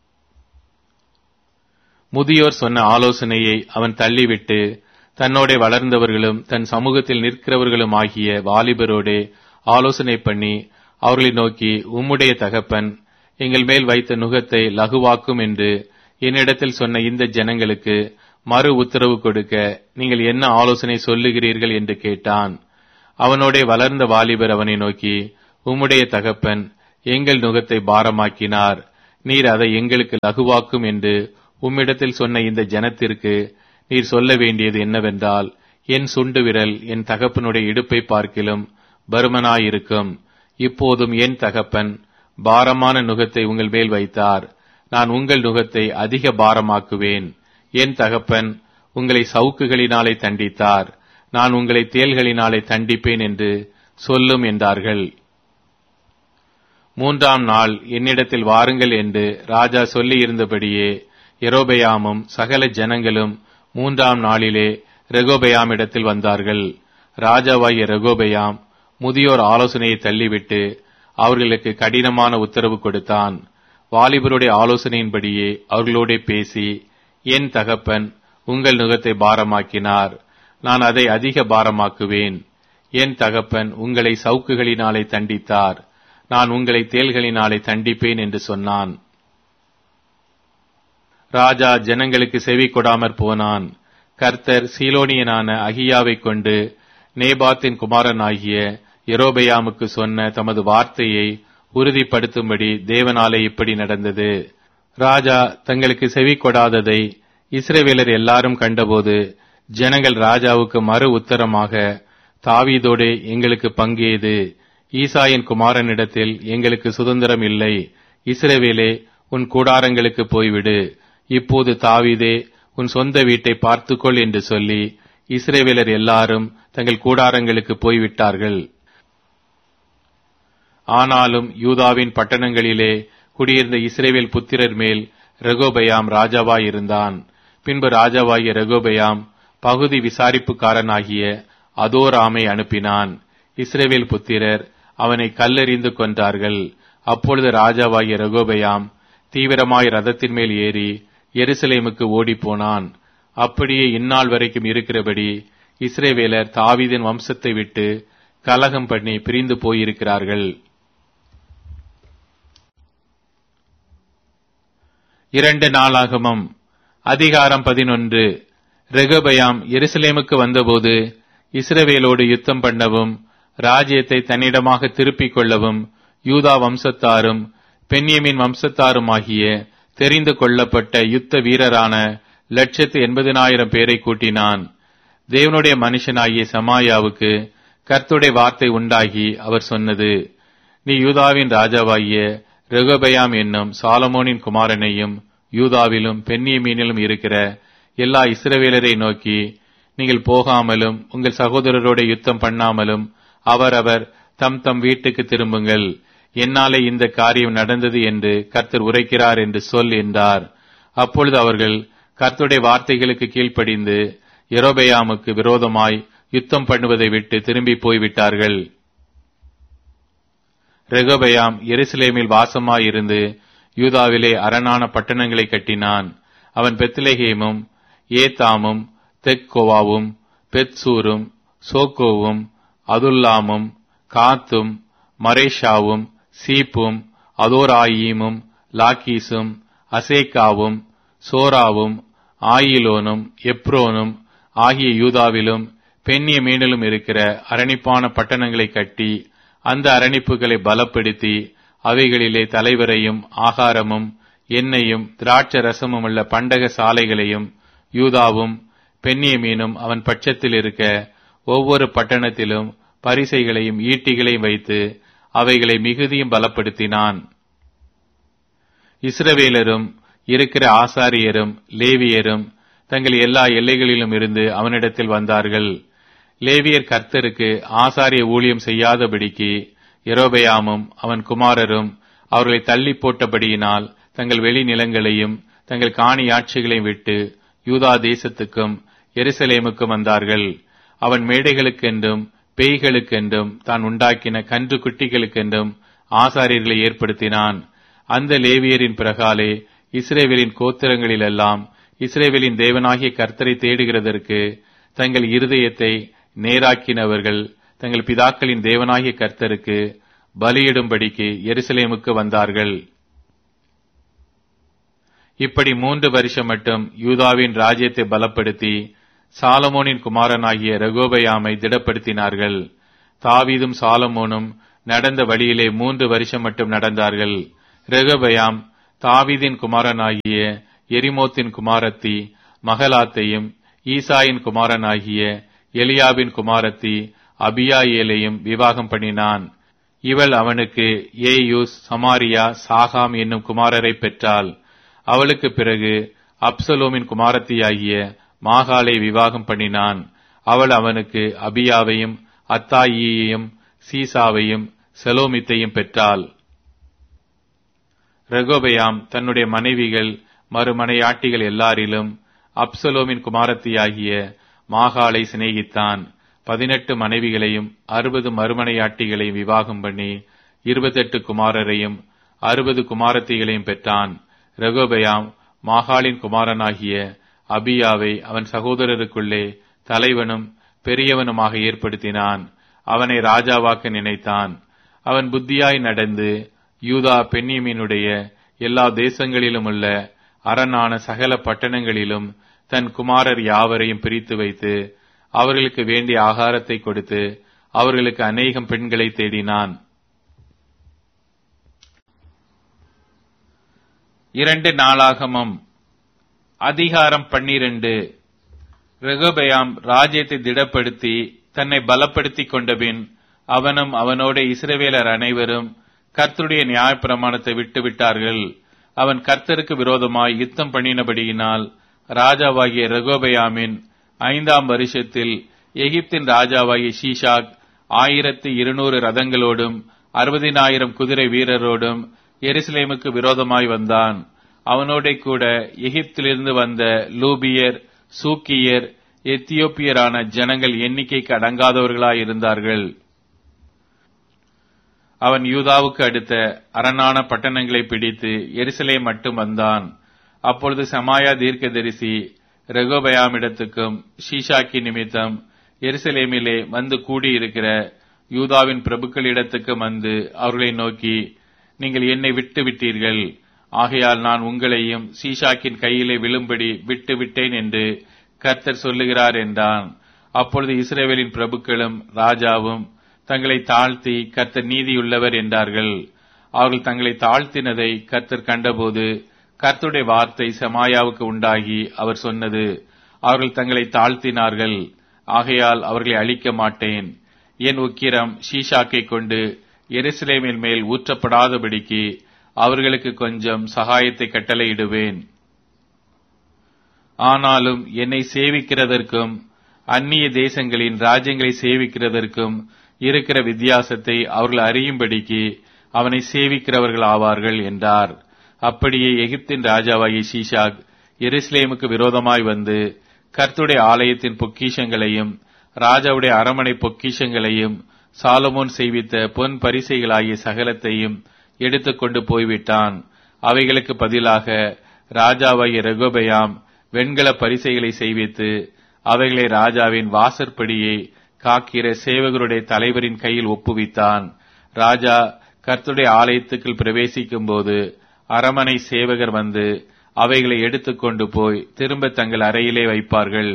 முதியோர் சொன்ன ஆலோசனையை அவன் தள்ளிவிட்டு தன்னோட வளர்ந்தவர்களும் தன் சமூகத்தில் நிற்கிறவர்களும் ஆகிய வாலிபரோடே ஆலோசனை பண்ணி அவர்களை நோக்கி, உம்முடைய தகப்பன் எங்கள் மேல் வைத்த நுகத்தை லகுவாக்கும் என்று என்னிடத்தில் சொன்ன இந்த ஜனங்களுக்கு மறு உத்தரவு கொடுக்க நீங்கள் என்ன ஆலோசனை சொல்லுகிறீர்கள் என்று கேட்டான். அவனோட வளர்ந்த வாலிபர் அவனை நோக்கி, உம்முடைய தகப்பன் எங்கள் நுகத்தை பாரமாக்கினார், நீர் அதை எங்களுக்கு லகுவாக்கும் என்று உம்மிடத்தில் சொன்ன இந்த ஜனத்திற்கு நீர் சொல்ல வேண்டியது என்னவென்றால், என் சுண்டு விரல் என் தகப்பனுடைய இடுப்பை பார்க்கிலும் பருமனாயிருக்கும். இப்போதும் என் தகப்பன் பாரமான நுகத்தை உங்கள் மேல் வைத்தார், நான் உங்கள் நுகத்தை அதிக பாரமாக்குவேன். என் தகப்பன் உங்களை சவுக்குகளினாலே தண்டித்தார், நான் உங்களை தேள்களினாலே தண்டிப்பேன் என்று சொல்லும் என்றார்கள். மூன்றாம் நாள் என்னிடத்தில் வாருங்கள் என்று ராஜா சொல்லியிருந்தபடியே யெரொபெயாமும் சகல ஜனங்களும் மூன்றாம் நாளிலே ரெகொபெயாமிடத்தில் வந்தார்கள். ராஜாவாகிய ரெகொபெயாம் முதியோர் ஆலோசனையை தள்ளிவிட்டு அவர்களுக்கு கடினமான உத்தரவு கொடுத்தான். வாலிபருடைய ஆலோசனையின்படியே அவர்களோட பேசி, என் தகப்பன் உங்கள் நுகத்தை பாரமாக்கினார், நான் அதை அதிக பாரமாக்குவேன். என் தகப்பன் உங்களை சவுக்குகளினாலே தண்டித்தார், நான் உங்களை தேள்களினாலே தண்டிப்பேன் என்று சொன்னான். ராஜா ஜனங்களுக்கு செவி கொடாமற் போனான். கர்த்தர் சீலோனியனான அகியாவை கொண்டு நேபாத்தின் குமாரனாகிய யெரொபெயாமுக்கு சொன்ன தமது வார்த்தையை உறுதிப்படுத்தும்படி தேவனாலே இப்படி நடந்தது. ராஜா தங்களுக்கு செவி கொடாததை இஸ்ரவேலர் எல்லாரும் கண்டபோது ஜனங்கள் ராஜாவுக்கு மறு உத்தரமாக, தாவீதோடே எங்களுக்கு பங்கேது, ஈசாயின் குமாரனிடத்தில் எங்களுக்கு சுதந்திரம் இல்லை, இஸ்ரவேலே உன் கூடாரங்களுக்கு போய்விடு, இப்போது தாவீதே உன் சொந்த வீட்டை பார்த்துக்கொள் என்று சொல்லி இஸ்ரவேலர் எல்லாரும் தங்கள் கூடாரங்களுக்கு போய்விட்டார்கள். ஆனாலும் யூதாவின் பட்டணங்களிலே குடியிருந்த இஸ்ரவேல் புத்திரர் மேல் ரெகொபெயாம் ராஜாவாயிருந்தான். பின்பு ராஜாவாகிய ரெகொபெயாம் பகுதி விசாரிப்புக்காரனாகிய அதோராமை அனுப்பினான். இஸ்ரவேல் புத்திரர் அவனை கல்லெறிந்து கொன்றார்கள். அப்பொழுது ராஜாவாகிய ரெகொபெயாம் தீவிரமாய் ரதத்தின் மேல் ஏறி எருசலேமுக்கு ஓடிப்போனான். அப்படியே இந்நாள் வரைக்கும் இருக்கிறபடி இஸ்ரவேலர் தாவீதின் வம்சத்தை விட்டு கலகம் பண்ணி பிரிந்து போயிருக்கிறார்கள். இரண்டு நாளாகமம் அதிகாரம் பதினொன்று. ரெகொபெயாம் எருசலேமுக்கு வந்தபோது இஸ்ரவேலோடு யுத்தம் பண்ணவும் ராஜ்யத்தை தன்னிடமாக திருப்பிக் கொள்ளவும் யூதா வம்சத்தாரும் பென்யமீன் வம்சத்தாருமாகிய தெரிந்து கொள்ளப்பட்ட யுத்த வீரரான லட்சத்து எண்பதினாயிரம் பேரை கூட்டினான். தேவனுடைய மனுஷனாகிய சமாயாவுக்கு கர்த்தருடைய வார்த்தை உண்டாகி அவர் சொன்னது, நீ யூதாவின் ராஜாவாகிய ரெகொபெயாம் என்னும் சாலமோனின் குமாரனையும் யூதாவிலும் பென்யமீனிலும் இருக்கிற எல்லா இஸ்ரவேலரை நோக்கி, நீங்கள் போகாமலும் உங்கள் சகோதரரோட யுத்தம் பண்ணாமலும் அவரவர் தம் தம் வீட்டுக்கு திரும்புங்கள், என்னாலே இந்த காரியம் நடந்தது என்று கர்த்தர் உரைக்கிறார் என்று சொல் என்றார். அப்பொழுது அவர்கள் கர்த்தருடைய வார்த்தைகளுக்கு கீழ்ப்படிந்து யெரொபெயாமுக்கு விரோதமாய் யுத்தம் பண்ணுவதை விட்டு திரும்பி போய்விட்டார்கள். ரெகொபெயாம் எருசலேமில் வாசமாயிருந்து யூதாவிலே அரணான பட்டணங்களை கட்டினான். அவன் பெத்லெகேமும் ஏத்தாமும் தெக்கோவாவும் பெத்சூரும் சோக்கோவும் அதுல்லாமும் காத்தும் மரேஷாவும் சீப்பும் அதோராயீமும் லாக்கீசும் அசேக்காவும் சோராவும் ஆயிலோனும் எப்ரோனும் ஆகிய யூதாவிலும் பென்யமீனிலும் இருக்கிற அரணிப்பான பட்டணங்களை கட்டி அந்த அரணிப்புகளை பலப்படுத்தி அவைகளிலே தலைவரையும் ஆகாரமும் எண்ணெயும் திராட்ச ரசமும் உள்ள பண்டக சாலைகளையும் யூதாவும் பென்யமீனும் அவன் பட்சத்தில் இருக்க ஒவ்வொரு பட்டணத்திலும் பரிசைகளையும் ஈட்டிகளையும் வைத்து அவைகளை மிகுதியும் பலப்படுத்தினான். இஸ்ரவேலரும் இருக்கிற ஆசாரியரும் லேவியரும் தங்கள் எல்லா எல்லைகளிலும் இருந்து அவனிடத்தில் வந்தார்கள். லேவியர் கர்த்தருக்கு ஆசாரிய ஊழியம் செய்யாதபடிக்கு யெரொபெயாமும் அவன் குமாரரும் அவர்களை தள்ளி போட்டபடியினால் தங்கள் வெளி நிலங்களையும் தங்கள் காணியாட்சிகளையும் விட்டு யூதா தேசத்துக்கும் எருசலேமுக்கும் வந்தார்கள். அவன் மேடைகளுக்கென்றும் பேய்களுக்கென்றும் தான் உண்டாக்கின கன்று குட்டிகளுக்கென்றும் ஆசாரியர்களை ஏற்படுத்தினான். அந்த லேவியரின் பிறகாலே இஸ்ரவேலின் கோத்திரங்களிலெல்லாம் இஸ்ரவேலின் தேவனாகிய கர்த்தரை தேடுகிறதற்கு தங்கள் இருதயத்தை நேராக்கினவர்கள் தங்கள் பிதாக்களின் தேவனாகிய கர்த்தருக்கு பலியிடும்படிக்கு எருசலேமுக்கு வந்தார்கள். இப்படி மூன்று வருஷம் மட்டும் யூதாவின் ராஜ்யத்தை பலப்படுத்தி சாலமோனின் குமாரனாகிய ரெகொபெயாமை திடப்படுத்தினார்கள். தாவீதும் சாலமோனும் நடந்த வழியிலே மூன்று வருஷம் மட்டும் நடந்தார்கள். ரெகொபெயாம் தாவீதின் குமாரனாகிய எரிமோத்தின் குமாரத்தி மகலாத்தையும் ஈசாயின் குமாரனாகிய எலியாபின் குமாரத்தி அபியாயேலையும் விவாகம் பண்ணினான். இவள் அவனுக்கு ஏயூஸ், சமாரியா, சாகாம் என்னும் குமாரரை பெற்றாள். அவளுக்கு பிறகு அப்சலோமின் குமாரத்தியாகிய மாகாளை விவாகம் பண்ணினான். அவள் அவனுக்கு அபியாவையும் அத்தாயியையும் சீசாவையும் செலோமித்தையும் பெற்றாள். ரெகொபெயாம் தன்னுடைய மனைவிகள் மறுமனையாட்டிகள் எல்லாரிலும் அப்சலோமின் குமாரத்தியாகிய மாகாளை சிநேகித்தான். பதினெட்டு மனைவிகளையும் அறுபது மறுமனையாட்டிகளையும் விவாகம் பண்ணி இருபத்தெட்டு குமாரரையும் அறுபது குமாரத்திகளையும் பெற்றான். ரெகொபெயாம் மாகாளின் குமாரனாகிய அபியாவை அவன் சகோதரருக்குள்ளே தலைவனும் பெரியவனுமாக ஏற்படுத்தினான். அவனை ராஜாவாக்க நினைத்தான். அவன் புத்தியாய் நடந்து யூதா பென்யமீனுடைய எல்லா தேசங்களிலும் உள்ள அரணான சகல பட்டணங்களிலும் தன் குமாரர் யாவரையும் பிரித்து வைத்து அவர்களுக்கு வேண்டிய ஆகாரத்தை கொடுத்து அவர்களுக்கு அநேகம் பெண்களை தேடினான். இரண்டு நாளாகமம் அதிகாரம் பன்னிரண்டு. ரெகொபெயாம் ராஜ்யத்தை திடப்படுத்தி தன்னை பலப்படுத்திக் கொண்டபின் அவனும் அவனோட இஸ்ரவேலர் அனைவரும் கர்த்தருடைய நியாயப்பிரமாணத்தை விட்டுவிட்டார்கள். அவன் கர்த்தருக்கு விரோதமாய் யுத்தம் பண்ணினபடியினால் ராஜாவாகிய ரெகொபெயாமின் ஐந்தாம் வருஷத்தில் எகிப்தின் ராஜாவாகிய ஷீஷாக் ஆயிரத்தி இருநூறு ரதங்களோடும் அறுபதினாயிரம் குதிரை வீரரோடும் எருசலேமுக்கு விரோதமாய் வந்தான். அவனோட கூட எகிப்திலிருந்து வந்த லூபியர், சூக்கியர், எத்தியோப்பியரான ஜனங்கள் எண்ணிக்கைக்கு அடங்காதவர்களாயிருந்தார்கள். அவன் யூதாவுக்கு அடுத்த அரணான பட்டணங்களை பிடித்து எருசலேம் மட்டும் வந்தான். அப்பொழுது சமாயா தீர்க்கதரிசி ரெகொபெயாமிடத்துக்கும் ஷீஷாக்கி நிமித்தம் எருசலேமிலே வந்து கூடியிருக்கிற யூதாவின் பிரபுக்களிடத்துக்கும் வந்து அவர்களை நோக்கி, நீங்கள் என்னை விட்டு விட்டீர்கள், ஆகையால் நான் உங்களையும் ஷீஷாக்கின் கையிலே விழும்படி விட்டு விட்டேன் என்று கர்த்தர் சொல்லுகிறார் என்றான். அப்பொழுது இஸ்ரவேலின் பிரபுக்களும் ராஜாவும் தங்களை தாழ்த்தி கர்த்தர் நீதியுள்ளவர் என்றார்கள். அவர்கள் தங்களை தாழ்த்தினதை கர்த்தர் கண்டபோது கர்த்தருடைய வார்த்தை செமாயாவுக்கு உண்டாகி அவர் சொன்னது, அவர்கள் தங்களை தாழ்த்தினார்கள், ஆகையால் அவர்களை அழிக்க மாட்டேன். என் உக்கிரம் ஷீஷாக்கை கொண்டு எருசலேமின் மேல் ஊற்றப்படாதபடிக்கு அவர்களுக்கு கொஞ்சம் சகாயத்தை கட்டளையிடுவேன். ஆனாலும் என்னை சேவிக்கிறதற்கும் அந்நிய தேசங்களின் ராஜ்யங்களை சேவிக்கிறதற்கும் இருக்கிற வித்தியாசத்தை அவர்கள் அறியும்படிக்கு அவனை சேவிக்கிறவர்கள் ஆவார்கள் என்றார். அப்படியே எகிப்தின் ராஜாவாகிய ஷீஷாக் எருசலேமுக்கு விரோதமாய் வந்து கர்த்தருடைய ஆலயத்தின் பொக்கிஷங்களையும் ராஜாவுடைய அரமனை பொக்கிஷங்களையும் சாலமோன் செய்வித்த பொன் பரிசைகளாகிய சகலத்தையும் எடுத்துக்கொண்டு போய்விட்டான். அவைகளுக்கு பதிலாக ராஜாவாகிய ரெகொபெயாம் வெண்கல பரிசைகளை செய்வித்து அவைகளை ராஜாவின் வாசற்படியை காக்கிற சேவகருடைய தலைவரின் கையில் ஒப்புவித்தான். ராஜா கர்த்தருடைய ஆலயத்துக்குள் பிரவேசிக்கும் போது அரமனை சேவகர் வந்து அவைகளை எடுத்துக்கொண்டு போய் திரும்ப தங்கள் அறையிலே வைப்பார்கள்.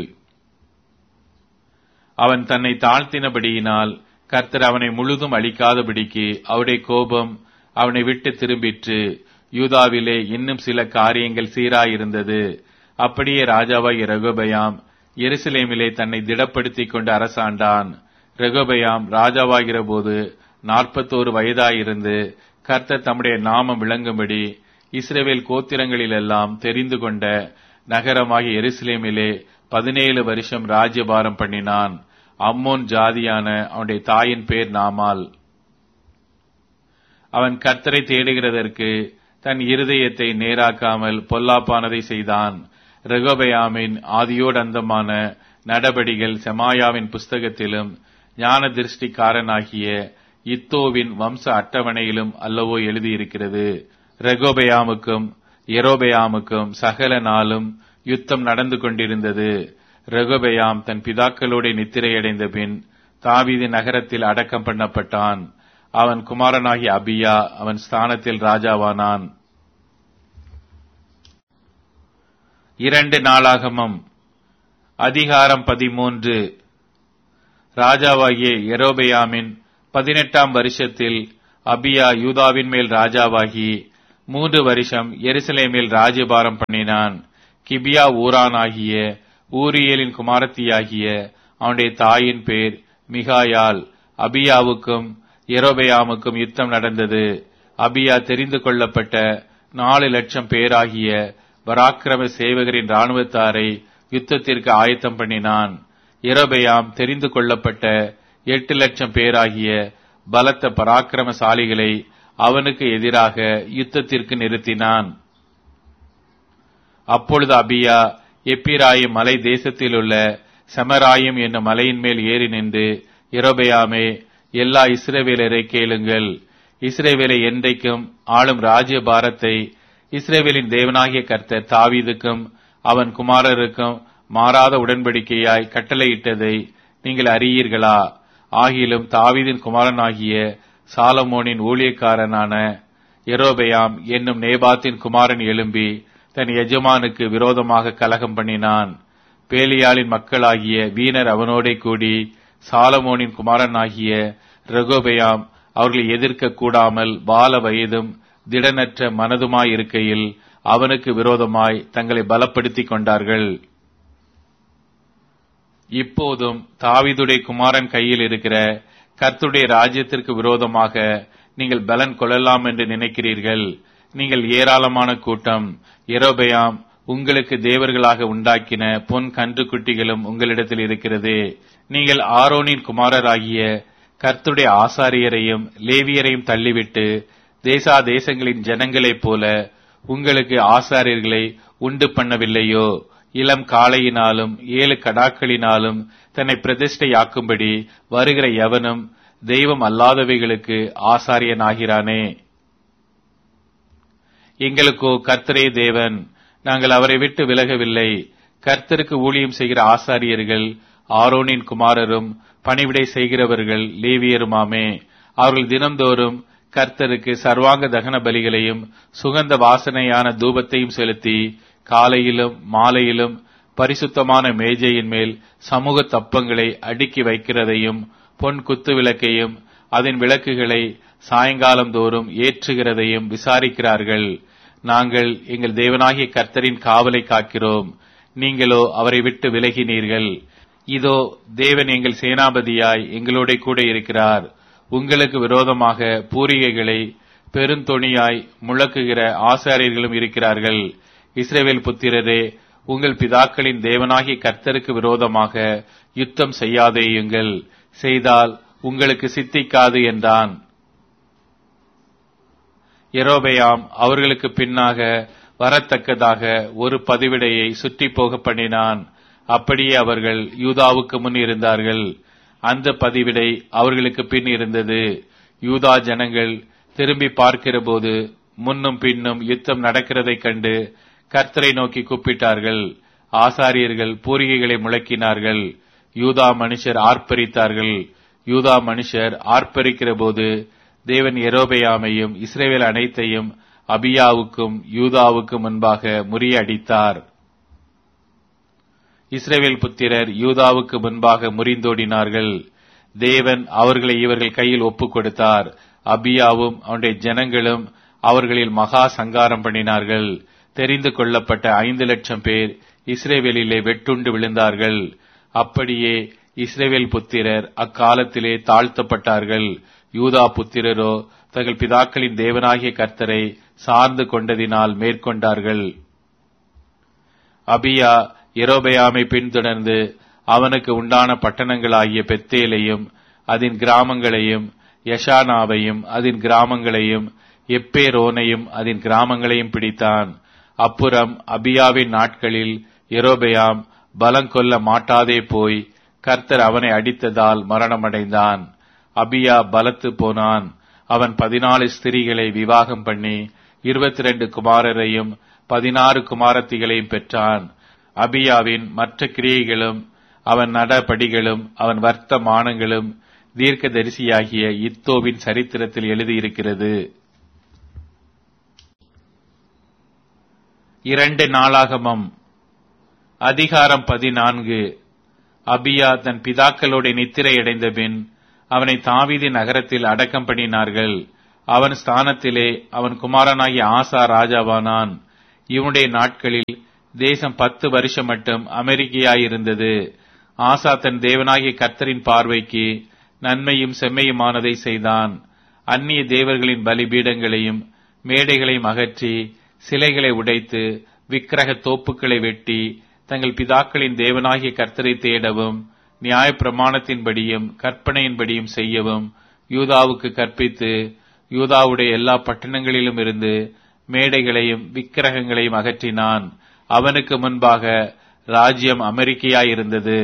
அவன் தன்னை தாழ்த்தினபடியினால் கர்த்தர் அவனை முழுதும் அழிக்காதபடிக்கு அவருடைய கோபம் அவனை விட்டு திரும்பிற்று. யூதாவிலே இன்னும் சில காரியங்கள் சீராயிருந்தது. அப்படியே ராஜாவாகிய ரெகொபெயாம் எருசலேமிலே தன்னை திடப்படுத்திக் கொண்டு அரசாண்டான். ரெகொபெயாம் ராஜாவாகிற போது நாற்பத்தோரு வயதாயிருந்து கர்த்தர் தம்முடைய நாமம் விளங்கும்படி இஸ்ரவேல் கோத்திரங்களிலெல்லாம் தெரிந்து கொண்ட நகரமாகிய எருசலேமிலே பதினேழு வருஷம் ராஜ்யபாரம் பண்ணினான். அம்மோன் ஜாதியான அவனுடைய தாயின் பேர் நாமால். அவன் கர்த்தரை தேடுகிறதற்கு தன் இருதயத்தை நேராக்காமல் பொல்லாப்பானதை செய்தான். ரெகொபெயாமின் ஆதியோடந்தமான நடபடிகள் செமாயாவின் புஸ்தகத்திலும் ஞான திருஷ்டிக்காரனாகிய இத்தோவின் வம்ச அட்டவணையிலும் அல்லவோ எழுதியிருக்கிறது. ரெகொபெயாமுக்கும் எரோபெயாமுக்கும் சகல நாளும் யுத்தம் நடந்து கொண்டிருந்தது. ரெகொபெயாம் தன் பிதாக்களோட நித்திரையடைந்த பின் தாவீது நகரத்தில் அடக்கம் பண்ணப்பட்டான். அவன் குமாரனாகிய அபியா அவன் ஸ்தானத்தில் ராஜாவானான். இரண்டு நாளாகமம் அதிகாரம் பதிமூன்று. ராஜாவாகிய எரோபெயாமின் பதினெட்டாம் வருஷத்தில் அபியா யூதாவின் மேல் ராஜாவாகி மூன்று வருஷம் எருசலேமில் ராஜ்யபாரம் பண்ணினான். கிபியா ஊரான் ஆகிய ஊரியலின் குமாரத்தியாகிய அவனுடைய தாயின் பேர் மிகாயால். அபியாவுக்கும் யெரொபெயாமுக்கும் யுத்தம் நடந்தது. அபியா தெரிந்து கொள்ளப்பட்ட நாலு லட்சம் பேராகிய பராக்கிரம சேவகரின் இராணுவத்தாரை யுத்தத்திற்கு ஆயத்தம் பண்ணினான். யெரொபெயாம் தெரிந்து கொள்ளப்பட்ட எட்டு லட்சம் பேராகிய பலத்த பராக்கிரமசாலிகளை அவனுக்கு எதிராக யுத்தத்திற்கு நிறுத்தினான். அப்பொழுது அபியா எப்பிராயிம் மலை தேசத்திலுள்ள செமராயிம் என்னும் மலையின் மேல் ஏறி நின்று, யெரொபெயாமே, எல்லா இஸ்ரவேலரை கேளுங்கள். இஸ்ரவேலை என்றைக்கும் ஆளும் ராஜ்ய பாரத்தை இஸ்ரவேலின் தேவனாகிய கர்த்தர் தாவீதுக்கும் அவன் குமாரருக்கும் மாறாத உடன்படிக்கையாய் கட்டளையிட்டதை நீங்கள் அறியீர்களா? ஆகிலும் தாவீதின் குமாரனாகிய சாலமோனின் ஊழியக்காரனான யெரொபெயாம் என்னும் நேபாத்தின் குமாரன் எழும்பி தன் எஜமானுக்கு விரோதமாக கலகம் பண்ணினான். பேலியாளின் மக்களாகிய வீணர் அவனோடே கூடி சாலமோனின் குமாரனாகிய ரெகொபெயாம் அவர்களை எதிர்க்க கூடாமல் பால வயதும் திடனற்ற மனதுமாயிருக்கையில் அவனுக்கு விரோதமாய் தங்களை பலப்படுத்திக் கொண்டார்கள். இப்போதும் தாவீதுடைய குமாரன் கையில் இருக்கிற கர்த்தருடைய ராஜ்யத்திற்கு விரோதமாக நீங்கள் பலன் கொள்ளலாம் என்று நினைக்கிறீர்கள். நீங்கள் ஏராளமான கூட்டம். யெரொபெயாம் உங்களுக்கு தேவர்களாக உண்டாக்கின பொன் கன்றுக்குட்டிகளும் உங்களிடத்தில் இருக்கிறது. நீங்கள் ஆரோனின் குமாரராகிய கர்த்தருடைய ஆசாரியரையும் லேவியரையும் தள்ளிவிட்டு தேசா தேசங்களின் ஜனங்களைப் போல உங்களுக்கு ஆசாரியர்களை உண்டு பண்ணவில்லையோ? இளம் காளையினாலும் ஏழு கடாக்களினாலும் தன்னை பிரதிஷ்டையாக்கும்படி வருகிற எவனும் தெய்வம் அல்லாதவைகளுக்கு ஆசாரியனாகிறானே. எங்களுக்கோ கர்த்தரே தேவன், நாங்கள் அவரை விட்டு விலகவில்லை. கர்த்தருக்கு ஊழியம் செய்கிற ஆசாரியர்கள் ஆரோனின் குமாரரும் பணிவிடை செய்கிறவர்கள் லேவியருமாமே. அவர்கள் தினம்தோறும் கர்த்தருக்கு சர்வாங்க தகன பலிகளையும் சுகந்த வாசனையான தூபத்தையும் செலுத்தி காலையிலும் மாலையிலும் பரிசுத்தமான மேஜையின் மேல் சமூக தப்பங்களை அடுக்கி வைக்கிறதையும் பொன் குத்து விளக்கையும் அதன் விளக்குகளை சாயங்காலம் தோறும் ஏற்றுகிறதையும் விசாரிக்கிறார்கள். நாங்கள் எங்கள் தேவனாகிய கர்த்தரின் காவலை காக்கிறோம், நீங்களோ அவரை விட்டு விலகினீர்கள். இதோ தேவன் எங்கள் சேனாபதியாய் எங்களோட கூட இருக்கிறார். உங்களுக்கு விரோதமாக பூரிகைகளை பெருந்தொணியாய் முழக்குகிற ஆசாரியர்களும் இருக்கிறார்கள். இஸ்ரவேல் புத்திரரே, உங்கள் பிதாக்களின் தேவனாகிய கர்த்தருக்கு விரோதமாக யுத்தம் செய்யாதேயுங்கள், செய்தால் உங்களுக்கு சித்திக்காது என்றான். யெரொபெயாம் அவர்களுக்கு பின்னாக வரத்தக்கதாக ஒரு பதிவிடையை சுற்றி போக பண்ணினான். அப்படியே அவர்கள் யூதாவுக்கு முன் இருந்தார்கள். அந்த பதிவிடை அவர்களுக்கு பின் இருந்தது. யூதா ஜனங்கள் திரும்பி பார்க்கிற போது முன்னும் பின்னும் யுத்தம் நடக்கிறதைக் கண்டு கர்த்தரை நோக்கி கூப்பிட்டார்கள். ஆசாரியர்கள் பூரிகைகளை முழக்கினார்கள். யூதா மனுஷர் ஆர்ப்பரித்தார்கள். யூதா மனுஷர் ஆர்ப்பரிக்கிற போது தேவன் யெரொபெயாமையும் இஸ்ரவேல் அனைத்தையும் அபியாவுக்கும் யூதாவுக்கும் முன்பாக முறியடித்தார். இஸ்ரவேல் புத்திரர் யூதாவுக்கு முன்பாக முறிந்தோடினார்கள். தேவன் அவர்களை இவர்கள் கையில் ஒப்புக் கொடுத்தார். அபியாவும் அவனுடைய ஜனங்களும் அவர்களில் மகா சங்காரம் பண்ணினார்கள். தெரிந்து கொள்ளப்பட்ட ஐந்து லட்சம் பேர் இஸ்ரவேலிலே வெட்டுண்டு விழுந்தார்கள். அப்படியே இஸ்ரவேல் புத்திரர் அக்காலத்திலே தாழ்த்தப்பட்டார்கள். யூதா புத்திரரோ தங்கள் பிதாக்களின் தேவனாகிய கர்த்தரை சார்ந்து கொண்டதினால் மேற்கொண்டார்கள். அபியா யெரொபெயாமை பின்தொடர்ந்து அவனுக்கு உண்டான பட்டணங்களாகிய பெத்தேலையும் அதன் கிராமங்களையும் யஷானாவையும் அதன் கிராமங்களையும் எப்பேரோனையும் அதன் கிராமங்களையும் பிடித்தான். அப்புறம் அபியாவின் நாட்களில் யெரொபெயாம் பலங்கொள்ள மாட்டாதே போய் கர்த்தர் அவனை அடித்ததால் மரணமடைந்தான். அபியா பலத்து போனான். அவன் பதினாலு ஸ்திரீகளை விவாகம் பண்ணி இருபத்தி ரெண்டு குமாரரையும் பதினாறு குமாரத்திகளையும் பெற்றான். அபியாவின் மற்ற கிரியைகளும் அவன் நடபடிகளும் அவன் வர்த்தமானங்களும் தீர்க்கதரிசியாகிய இத்தோவின் சரித்திரத்தில் எழுதியிருக்கிறது. இரண்டு நாளாகமம் அதிகாரம் பதினான்கு. அபியா தன் பிதாக்களோட நித்திரையடைந்த பின் அவனை தாவீதின் நகரத்தில் அடக்கம் பண்ணினார்கள். அவன் ஸ்தானத்திலே அவன் குமாரனாகிய ஆசா ராஜாவானான். இவனுடைய நாட்களில் தேசம் பத்து வருஷம் மட்டும் அமெரிக்கையாயிருந்தது. ஆசா தன் தேவனாகிய கர்த்தரின் பார்வைக்கு நன்மையும் செம்மையுமானதை செய்தான். அந்நிய தேவர்களின் பலிபீடங்களையும் மேடைகளையும் அகற்றி சிலைகளை உடைத்து விக்கிரக தோப்புக்களை வெட்டி தங்கள் பிதாக்களின் தேவனாகிய கர்த்தரை தேடவும் நியாய பிரமாணத்தின்படியும் கற்பனையின்படியும் செய்யவும் யூதாவுக்கு கற்பித்து யூதாவுடைய எல்லா பட்டணங்களிலும் இருந்து மேடைகளையும் விக்கிரகங்களையும் அகற்றினான். அவனுக்கு முன்பாக ராஜ்யம் அமெரிக்கையாயிருந்தது.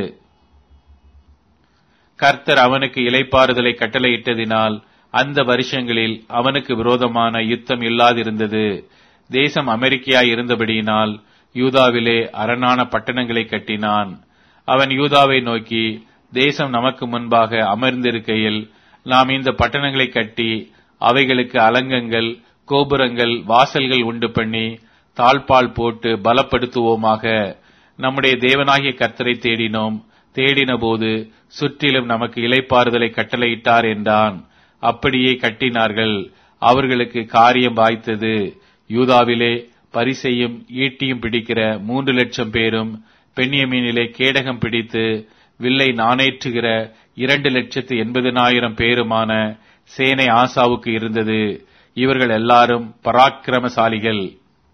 கர்த்தர் அவனுக்கு இளைப்பாறுதலை கட்டளையிட்டதினால் அந்த வருஷங்களில் அவனுக்கு விரோதமான யுத்தம் இல்லாதிருந்தது. தேசம் அமெரிக்கையாய் இருந்தபடியினால் யூதாவிலே அரணான பட்டணங்களை கட்டினான். அவன் யூதாவை நோக்கி, தேசம் நமக்கு முன்பாக அமர்ந்திருக்கையில் நாம் இந்த பட்டணங்களை கட்டி அவைகளுக்கு அலங்கங்கள், கோபுரங்கள், வாசல்கள் உண்டு பண்ணி தாழ்பால் போட்டு பலப்படுத்துவோமாக. நம்முடைய தேவனாகிய கர்த்தரை தேடினோம். தேடின போது சுற்றிலும் நமக்கு இளைப்பாறுதலை கட்டளையிட்டார் என்றான். அப்படியே கட்டினார்கள். அவர்களுக்கு காரியம் வாய்த்தது. யூதாவிலே பரிசையும் ஈட்டியும் பிடிக்கிற மூன்று லட்சம் பேரும் பென்யமீனிலே கேடகம் பிடித்து வில்லை நாணேற்றுகிற இரண்டு லட்சத்து எண்பதினாயிரம் பேருமான சேனை ஆசாவுக்கு இருந்தது. இவர்கள் எல்லாரும் பராக்கிரமசாலிகள்.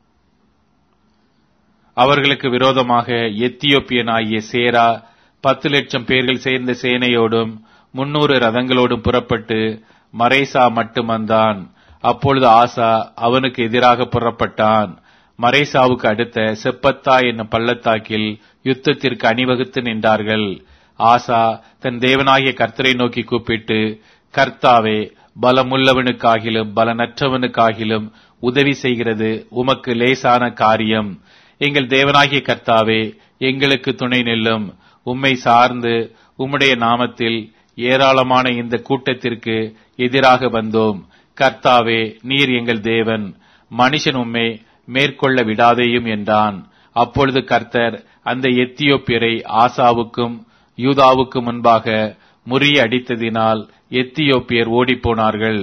அவர்களுக்கு விரோதமாக எத்தியோப்பியனாகிய சேரா பத்து லட்சம் பேர்கள் சேர்ந்த சேனையோடும் முன்னூறு ரதங்களோடும் புறப்பட்டு மரேசா மட்டும் வந்தான். அப்பொழுது ஆசா அவனுக்கு எதிராக புறப்பட்டான். மரேசாவுக்கு அடுத்த செப்பத்தா என்னும் பள்ளத்தாக்கில் யுத்தத்திற்கு அணிவகுத்து நின்றார்கள். ஆசா தன் தேவனாகிய கர்த்தரை நோக்கி கூப்பிட்டு, கர்த்தாவே, பலமுள்ளவனுக்காகிலும் பலனற்றவனுக்காகிலும் உதவி செய்கிறது உமக்கு லேசான காரியம். எங்கள் தேவனாகிய கர்த்தாவே, எங்களுக்கு துணை நில்லும். உம்மை சார்ந்து உம்முடைய நாமத்தில் ஏராளமான இந்த கூட்டத்திற்கு எதிராக வந்தோம். கர்த்தாவே, நீர் எங்கள் தேவன். மனுஷன் உம்மை மேற்கொள்ள விடாதேயும் என்றான். அப்பொழுது கர்த்தர் அந்த எத்தியோப்பியரை ஆசாவுக்கும் யூதாவுக்கு முன்பாக முறியடித்ததினால் எத்தியோப்பியர் ஓடிப்போனார்கள்.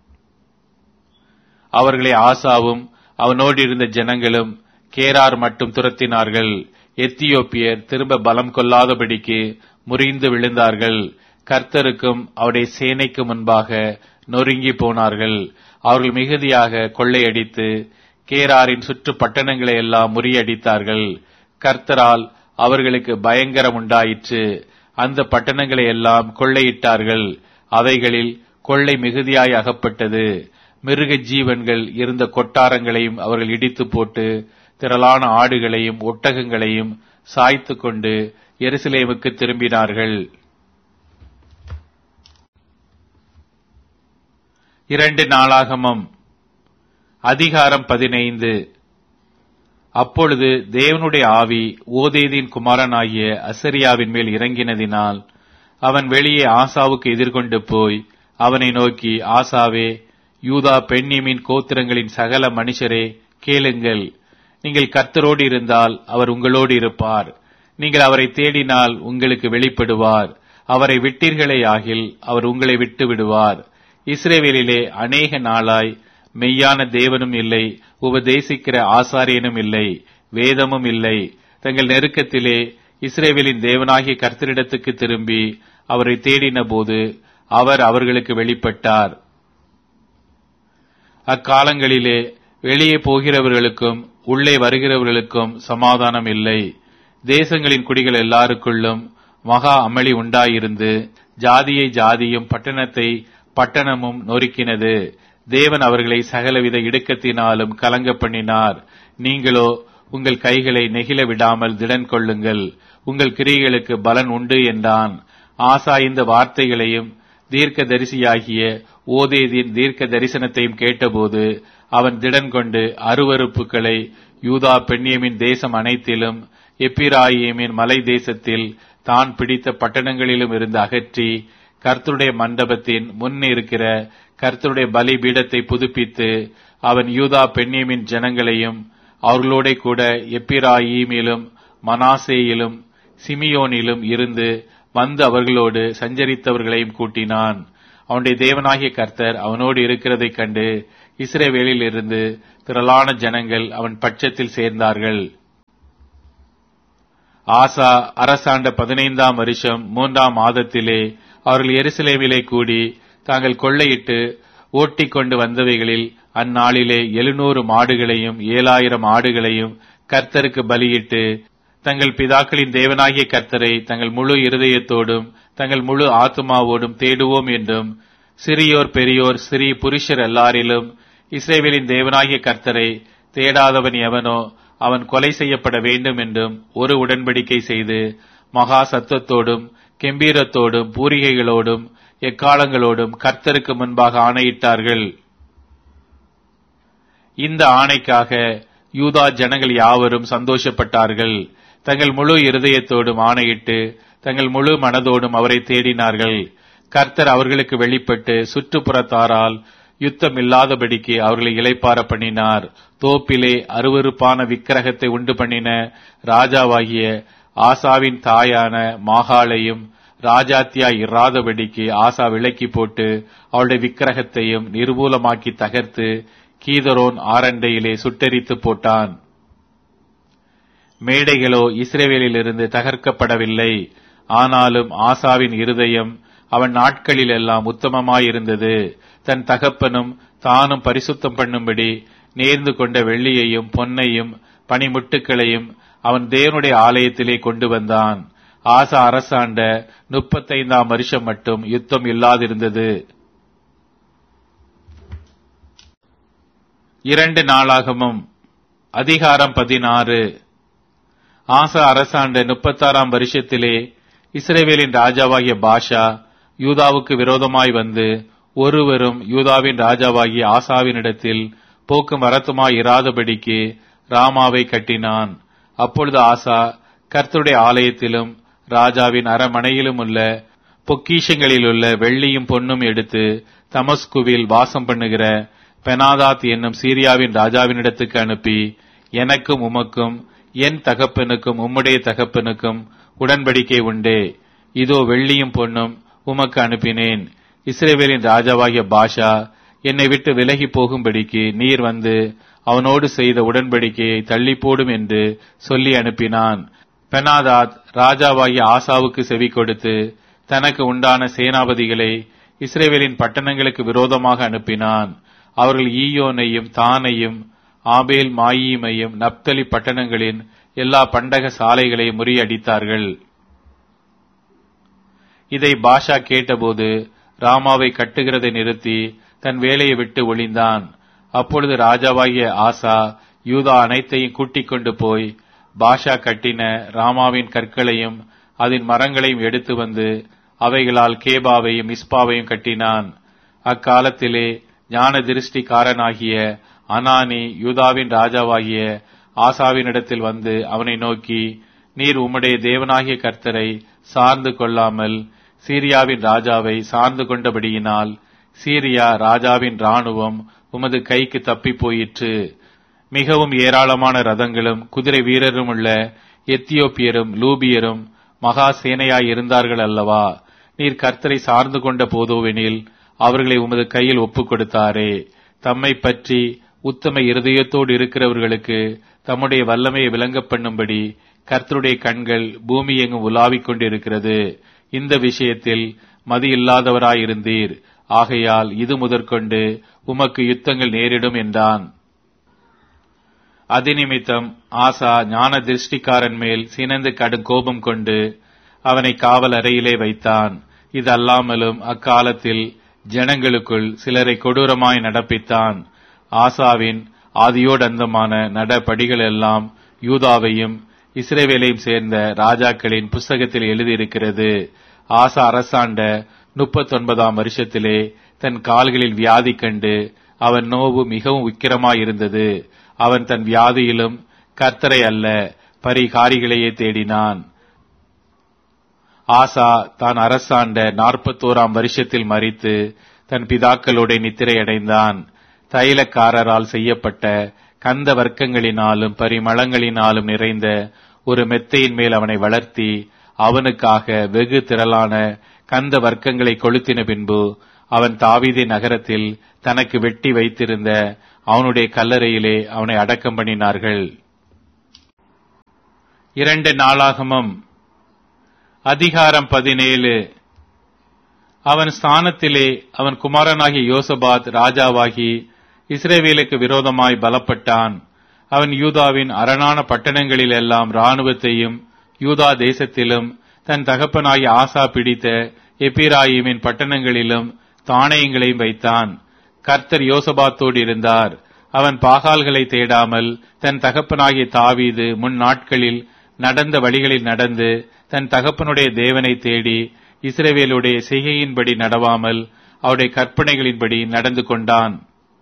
அவர்களை ஆசாவும் அவனோடு இருந்த ஜனங்களும் கேரார் மட்டும் துரத்தினார்கள். எத்தியோப்பியர் திரும்ப பலம் கொள்ளாதபடிக்கு முறிந்து விழுந்தார்கள். கர்த்தருக்கும் அவருடைய சேனைக்கு முன்பாக நொறுங்கி போனார்கள். அவர்கள் மிகுதியாக கொள்ளையடித்து கேராரின் சுற்று பட்டணங்களை எல்லாம் முறியடித்தார்கள். கர்த்தரால் அவர்களுக்கு பயங்கரம் உண்டாயிற்று. அந்த பட்டணங்களை எல்லாம் கொள்ளையிட்டார்கள். அவைகளில் கொள்ளை மிகுதியாய் அகப்பட்டது. மிருக ஜீவன்கள் இருந்த கொட்டாரங்களையும் அவர்கள் இடித்து போட்டு திரளான ஆடுகளையும் ஒட்டகங்களையும் சாய்த்து கொண்டு எருசலேமுக்கு திரும்பினார்கள். இரண்டு நாளாகமம் அதிகாரம் பதினைந்து. அப்பொழுது தேவனுடைய ஆவி ஓதேதின் குமாரனாகிய அசரியாவின் மேல் இறங்கினதினால் அவன் வெளியே ஆசாவுக்கு எதிர்கொண்டு போய் அவனை நோக்கி, ஆசாவே, யூதா பென்யமீன் கோத்திரங்களின் சகல மனுஷரே, கேளுங்கள். நீங்கள் கர்த்தரோடு இருந்தால் அவர் உங்களோடு இருப்பார். நீங்கள் அவரை தேடினால் உங்களுக்கு வெளிப்படுவார். அவரை விட்டீர்களே ஆகில் அவர் உங்களை விட்டு விடுவார். இஸ்ரவேலிலே அநேக நாளாய் மெய்யான தேவனும் இல்லை, உபதேசிக்கிற ஆசாரியனும் இல்லை, வேதமும் இல்லை. தங்கள் நெருக்கத்திலே இஸ்ரவேலின் தேவனாகிய கர்த்தரிடத்துக்கு திரும்பி அவரை தேடின போது அவர் அவர்களுக்கு வெளிப்பட்டார். அக்காலங்களிலே வெளியே போகிறவர்களுக்கும் உள்ளே வருகிறவர்களுக்கும் சமாதானம் இல்லை. தேசங்களின் குடிகள் எல்லாருக்குள்ளும் மகா அமளி உண்டாயிருந்து ஜாதியை ஜாதியும் பட்டணத்தை பட்டணமும் நொறுக்கினது. தேவன் அவர்களை சகலவித இடுக்கத்தினாலும் கலங்க பண்ணினார். நீங்களோ உங்கள் கைகளை நெகிழ விடாமல் திடன் கொள்ளுங்கள், உங்கள் கிரியைகளுக்கு பலன் உண்டு என்றான். ஆசா இந்த வார்த்தைகளையும் தீர்க்க தரிசியாகிய ஓதேதின் தீர்க்க தரிசனத்தையும் கேட்டபோது அவன் திடன் கொண்டு அருவருப்புகளை யூதா பென்யமீன் தேசம் அனைத்திலும் எப்பிராயீமின் மலை தேசத்தில் தான் பிடித்த பட்டணங்களிலும் இருந்து அகற்றி கர்த்தருடைய மண்டபத்தின் முன் இருக்கிற கர்த்தருடைய பலி பீடத்தை புதுப்பித்து அவன் யூதா பென்யமீன் ஜனங்களையும் அவர்களோட கூட எப்பிராயீமிலும் மனாசேயிலும் சிமியோனிலும் இருந்து வந்து அவர்களோடு சஞ்சரித்தவர்களையும் கூட்டினான். அவனுடைய தேவனாகிய கர்த்தர் அவனோடு இருக்கிறதைக் கண்டு இஸ்ரவேலில் இருந்து திரளான ஜனங்கள் அவன் பட்சத்தில் சேர்ந்தார்கள். ஆசா அரசாண்ட பதினைந்தாம் வருஷம் மூன்றாம் மாதத்திலே அவர்கள் எருசலேமிலே கூடி தாங்கள் கொள்ளையிட்டு ஓட்டிக் கொண்டு வந்தவைகளில் அந்நாளிலே எழுநூறு மாடுகளையும் ஏழாயிரம் ஆடுகளையும் கர்த்தருக்கு பலியிட்டு தங்கள் பிதாக்களின் தேவனாகிய கர்த்தரை தங்கள் முழு இருதயத்தோடும் தங்கள் முழு ஆத்துமாவோடும் தேடுவோம் என்றும், சிறியோர் பெரியோர் சிறி புருஷர் எல்லாரிலும் இஸ்ரவேலின் தேவனாகிய கர்த்தரை தேடாதவன் எவனோ அவன் கொலை செய்யப்பட வேண்டும் என்றும் ஒரு உடன்படிக்கை செய்து மகா சத்தத்தோடும் கெம்பீரத்தோடும் பூரிகைகளோடும் எக்காலங்களோடும் கர்த்தருக்கு முன்பாக ஆணையிட்டார்கள். இந்த ஆணைக்காக யூதா ஜனங்கள் யாவரும் சந்தோஷப்பட்டார்கள். தங்கள் முழு இருதயத்தோடும் ஆணையிட்டு தங்கள் முழு மனதோடும் அவரை தேடினார்கள். கர்த்தர் அவர்களுக்கு வெளிப்பட்டு சுற்றுப்புறத்தாரால் யுத்தம் இல்லாதபடிக்கு அவர்களை இளைப்பார பண்ணினார். தோப்பிலே அருவருப்பான விக்கிரகத்தை உண்டு பண்ணின ராஜாவாகிய ஆசாவின் தாயான மாகாளையும் ராஜாத்தியாய் இராதபடிக்கு ஆசா விலக்கி போட்டு அவளுடைய விக்கிரகத்தையும் நிர்மூலமாக்கி தகர்த்து கீதரோன் ஆரண்டையிலே சுட்டெரித்து போட்டான். மேடைகளோ இஸ்ரவேலிலிருந்து தகர்க்கப்படவில்லை. ஆனாலும் ஆசாவின் இருதயம் அவன் நாட்களில் எல்லாம் உத்தமமாயிருந்தது. தன் தகப்பனும் தானும் பரிசுத்தம் பண்ணும்படி நேர்ந்து கொண்ட வெள்ளியையும் பொன்னையும் பனிமுட்டுக்களையும் அவன் தேவனுடைய ஆலயத்திலே கொண்டு வந்தான். ஆசா அரசாண்ட முப்பத்தைந்தாம் வருஷம் மட்டும் யுத்தம் இல்லாதிருந்தது. இரண்டு நாளாகமும் அதிகாரம் பதினாறு. ஆசா அரசாண்ட முப்பத்தாறாம் வருஷத்திலே இஸ்ரவேலின் ராஜாவாகிய பாஷா யூதாவுக்கு விரோதமாய் வந்து ஒருவரும் யூதாவின் ராஜாவாகிய ஆசாவினிடத்தில் போக்கும் வரத்துமாய் இராதபடிக்கு ராமாவை கட்டினான். அப்பொழுது ஆசா கர்த்தருடைய ஆலயத்திலும் ராஜாவின் அரமனையிலும் உள்ள பொக்கிஷங்களிலுள்ள வெள்ளியும் பொன்னும் எடுத்து தமஸ்குவில் வாசம் பண்ணுகிற பெனாதாத் என்னும் சீரியாவின் ராஜாவினிடத்துக்கு அனுப்பி, எனக்கும் உமக்கும் என் தகப்பனுக்கும் உம்முடைய தகப்பனுக்கும் உடன்படிக்கை உண்டே. இதோ வெள்ளியும் பொன்னும் உமக்கு அனுப்பினேன். இஸ்ரவேலின் ராஜாவாகிய பாஷா என்னை விட்டு விலகி போகும்படிக்கு நீர் வந்து அவனோடு செய்த உடன்படிக்கையை தள்ளி போடும் என்று சொல்லி அனுப்பினான். பெனாதாத் ராஜாவாகிய ஆசாவுக்கு செவி கொடுத்து தனக்கு உண்டான சேனாபதிகளை இஸ்ரவேலின் பட்டணங்களுக்கு விரோதமாக அனுப்பினான். அவர்கள் ஈயோனையும் தானையும் ஆபேல் மாயீமையும் நப்தலி பட்டணங்களின் எல்லா பண்டக சாலைகளையும் முறியடித்தார்கள். இதை பாஷா கேட்டபோது ராமாவை கட்டுகிறதை நிறுத்தி தன் வேலையை விட்டு ஒளிந்தான். அப்பொழுது ராஜாவாகிய ஆசா யூதா அனைத்தையும் கூட்டிக் கொண்டு போய் பாஷா கட்டின ராமாவின் கற்களையும் அதன் மரங்களையும் எடுத்து வந்து அவைகளால் கேபாவையும் மிஸ்பாவையும் கட்டினான். அக்காலத்திலே ஞான திருஷ்டிக்காரனாகிய அனானி யூதாவின் ராஜாவாகிய ஆசாவினிடத்தில் வந்து அவனை நோக்கி, நீர் உம்முடைய தேவனாகிய கர்த்தரை சார்ந்து கொள்ளாமல் சீரியாவின் ராஜாவை சார்ந்து கொண்டபடியினால் சீரியா ராஜாவின் ராணுவம் உமது கைக்கு தப்பி போயிற்று. மிகவும் ஏராளமான ரதங்களும் குதிரை வீரரும் உள்ள எத்தியோப்பியரும் லூபியரும் மகா சேனையாய் இருந்தார்கள் அல்லவா? நீர் கர்த்தரை சார்ந்து கொண்ட போதோவெனில் அவர்களை உமது கையில் ஒப்புக் கொடுத்தாரே. தம்மை பற்றி உத்தம இருதயத்தோடு இருக்கிறவர்களுக்கு தம்முடைய வல்லமையை விளங்க பண்ணும்படி கர்த்தருடைய கண்கள் பூமி எங்கும் உலாவிக் கொண்டிருக்கிறது. இந்த விஷயத்தில் மதி இல்லாதவராயிருந்தீர். ஆகையால் இது முதற்கொண்டு உமக்கு யுத்தங்கள் நேரிடும் என்றான். அதிநிமித்தம் ஆசா ஞான திருஷ்டிக்காரன் மேல் சினந்து கடும் கோபம் கொண்டு அவனை காவல் அறையிலே வைத்தான். இது அல்லாமலும் அக்காலத்தில் ஜனங்களுக்குள் சிலரை கொடூரமாய் நடப்பித்தான். ஆசாவின் ஆதியோடந்தமான நடபடிகள் எல்லாம் யூதாவையும் இஸ்ரவேலையும் சேர்ந்த ராஜாக்களின் புஸ்தகத்தில் எழுதியிருக்கிறது. ஆசா அரசாண்ட முப்பத்தொன்பதாம் வருஷத்திலே தன் கால்களில் வியாதி கண்டு அவன் நோவு மிகவும் உக்கிரமாயிருந்தது. அவன் தன் வியாதியிலும் கர்த்தரை அல்ல பரிகாரிகளையே தேடினான். ஆசா தான் அரசாண்ட நாற்பத்தோராம் வருஷத்தில் மரித்து தன் பிதாக்களோட நித்திரை அடைந்தான். தைலக்காரரால் செய்யப்பட்ட கந்த வர்க்கங்களினாலும் பரிமளங்களினாலும் நிறைந்த ஒரு மெத்தையின் மேல் அவனை வளர்த்தி அவனுக்காக வெகு திரளான கந்த வர்க்கங்களை கொளுத்தின பின்பு அவன் தாவீதின் நகரத்தில் தனக்கு வெட்டி வைத்திருந்த அவனுடைய கல்லறையிலே அவனை அடக்கம் பண்ணினார்கள். இரண்டு நாளாகமம் அதிகாரம் பதினேழு. அவன் ஸ்தானத்திலே அவன் குமாரனாகிய யோசபாத் ராஜாவாகி இஸ்ரவேலுக்கு விரோதமாய் பலப்பட்டான். அவன் யூதாவின் அரணான பட்டணங்களில் எல்லாம் இராணுவத்தையும் யூதா தேசத்திலும் தன் தகப்பனாகிய ஆசா பிடித்த எப்பிராயிமின் பட்டணங்களிலும் தானியங்களையும் வைத்தான். கர்த்தர் யோசபாத்தோடு இருந்தார். அவன் பாகால்களை தேடாமல் தன் தகப்பனாகிய தாவீது முன் நாட்களில் நடந்த வழிகளில் நடந்து தன் தகப்பனுடைய தேவனை தேடி இஸ்ரவேலுடைய செய்கையின்படி நடவாமல் அவருடைய கற்பனைகளின்படி நடந்து கொண்டான்.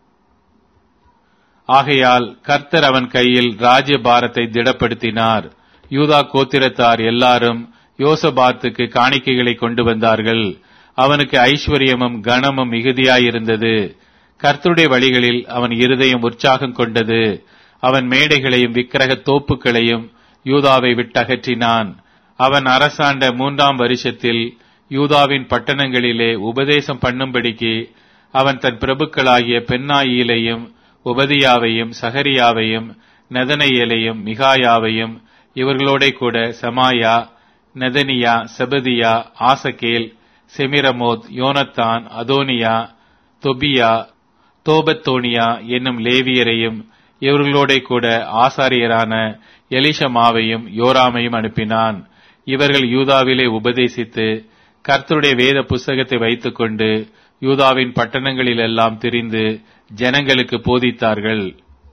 ஆகையால் கர்த்தர் அவன் கையில் ராஜ்ய பாரத்தை திடப்படுத்தினார். யூதா கோத்திரத்தார் எல்லாரும் யோசபாத்துக்கு காணிக்கைகளை கொண்டு வந்தார்கள். அவனுக்கு ஐஸ்வர்யமும் கனமும் மிகுதியாயிருந்தது. கர்த்தருடைய வழிகளில் அவன் இருதயம் உற்சாகம் கொண்டது. அவன் மேடைகளையும் விக்கிரக தோப்புகளையும் யூதாவை விட்டகற்றினான். அவன் அரசாண்ட மூன்றாம் வருஷத்தில் யூதாவின் பட்டணங்களிலே உபதேசம் பண்ணும்படிக்கு அவன் தன் பிரபுக்களாகிய பென்னாயிலையும் உபதியாவையும் சகரியாவையும் நெதனையேலையும் மிகாயாவையும் இவர்களோட கூட சமாயா, நெதனியா, செபதியா, ஆசகேல், செமிரமோத், யோனத்தான், அதோனியா, தொபியா, தோபத்தோனியா என்னும் லேவியரையும் இவர்களோட கூட ஆசாரியரான எலிஷமாவையும் யோராமையும் அனுப்பினான். இவர்கள் யூதாவிலே உபதேசித்து கர்த்தருடைய வேத புஸ்தகத்தை வைத்துக் கொண்டு யூதாவின் பட்டணங்களிலெல்லாம் திரிந்து ஜனங்களுக்கு போதித்தார்கள்.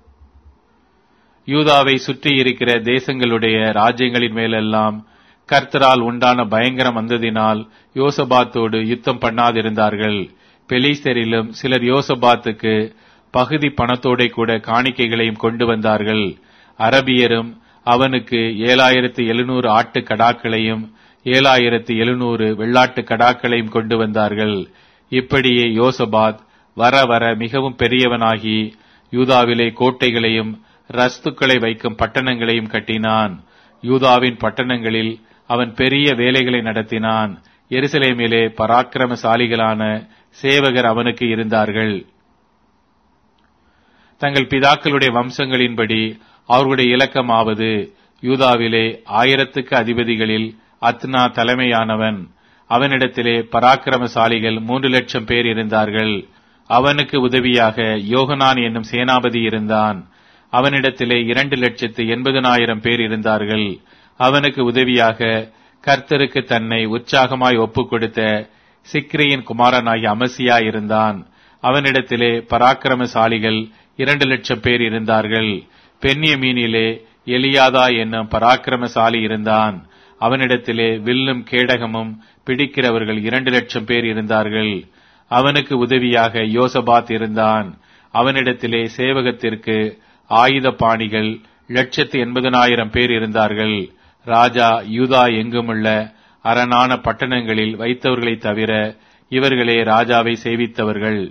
யூதாவை சுற்றி இருக்கிற தேசங்களுடைய ராஜ்யங்களின் மேலெல்லாம் கர்த்தரால் உண்டான பயங்கரம் வந்ததினால் யோசபாத்தோடு யுத்தம் பண்ணாதிருந்தார்கள். பெலிஸ்தரிலும் சிலர் யோசபாத்துக்கு பகுதி பணத்தோட கூட காணிக்கைகளையும் கொண்டு வந்தார்கள். அரபியரும் அவனுக்கு ஏழாயிரத்து எழுநூறு ஆட்டு கடாக்களையும் ஏழாயிரத்து எழுநூறு வெள்ளாட்டு கடாக்களையும் கொண்டு வந்தார்கள். இப்படியே யோசபாத் வர வர மிகவும் பெரியவனாகி யூதாவிலே கோட்டைகளையும் ரஸ்துக்களை வைக்கும் பட்டணங்களையும் கட்டினான். யூதாவின் பட்டணங்களில் அவன் பெரிய வேலைகளை நடத்தினான். எருசலேமிலே பராக்கிரமசாலிகளான சேவகர் அவனுக்கு இருந்தார்கள். தங்கள் பிதாக்களுடைய வம்சங்களின்படி அவர்களுடைய இலக்கமாவது யூதாவிலே ஆயிரத்துக்கு அதிபதிகளில் அத்னா தலைமையானவன். அவனிடத்திலே பராக்கிரமசாலிகள் மூன்று லட்சம் பேர் இருந்தார்கள். அவனுக்கு உதவியாக யோகனான் என்னும் சேனாபதி இருந்தான். அவனிடத்திலே இரண்டு லட்சத்து எண்பதனாயிரம் பேர் இருந்தார்கள். அவனுக்கு உதவியாக கர்த்தருக்கு தன்னை உற்சாகமாய் ஒப்புக் கொடுத்த சிக்ரியின் குமாரனாகிய அமசியா இருந்தான். அவனிடத்திலே பராக்கிரமசாலிகள் இரண்டு லட்சம் பேர் இருந்தார்கள். பென்யமீனிலே எலியாதா என்னும் பராக்கிரமசாலி இருந்தான். அவனிடத்திலே வில்லும் கேடகமும் பிடிக்கிறவர்கள் இரண்டு லட்சம் பேர் இருந்தார்கள். அவனுக்கு உதவியாக யோசபாத் இருந்தான். அவனிடத்திலே சேவகத்திற்கு ஆயுத பாணிகள் லட்சத்து எண்பதனாயிரம் பேர் இருந்தார்கள். ராஜா யூதா எங்குமுள்ள அரணான பட்டணங்களில் வைத்தவர்களை தவிர இவர்களே ராஜாவை சேவித்தவர்கள்.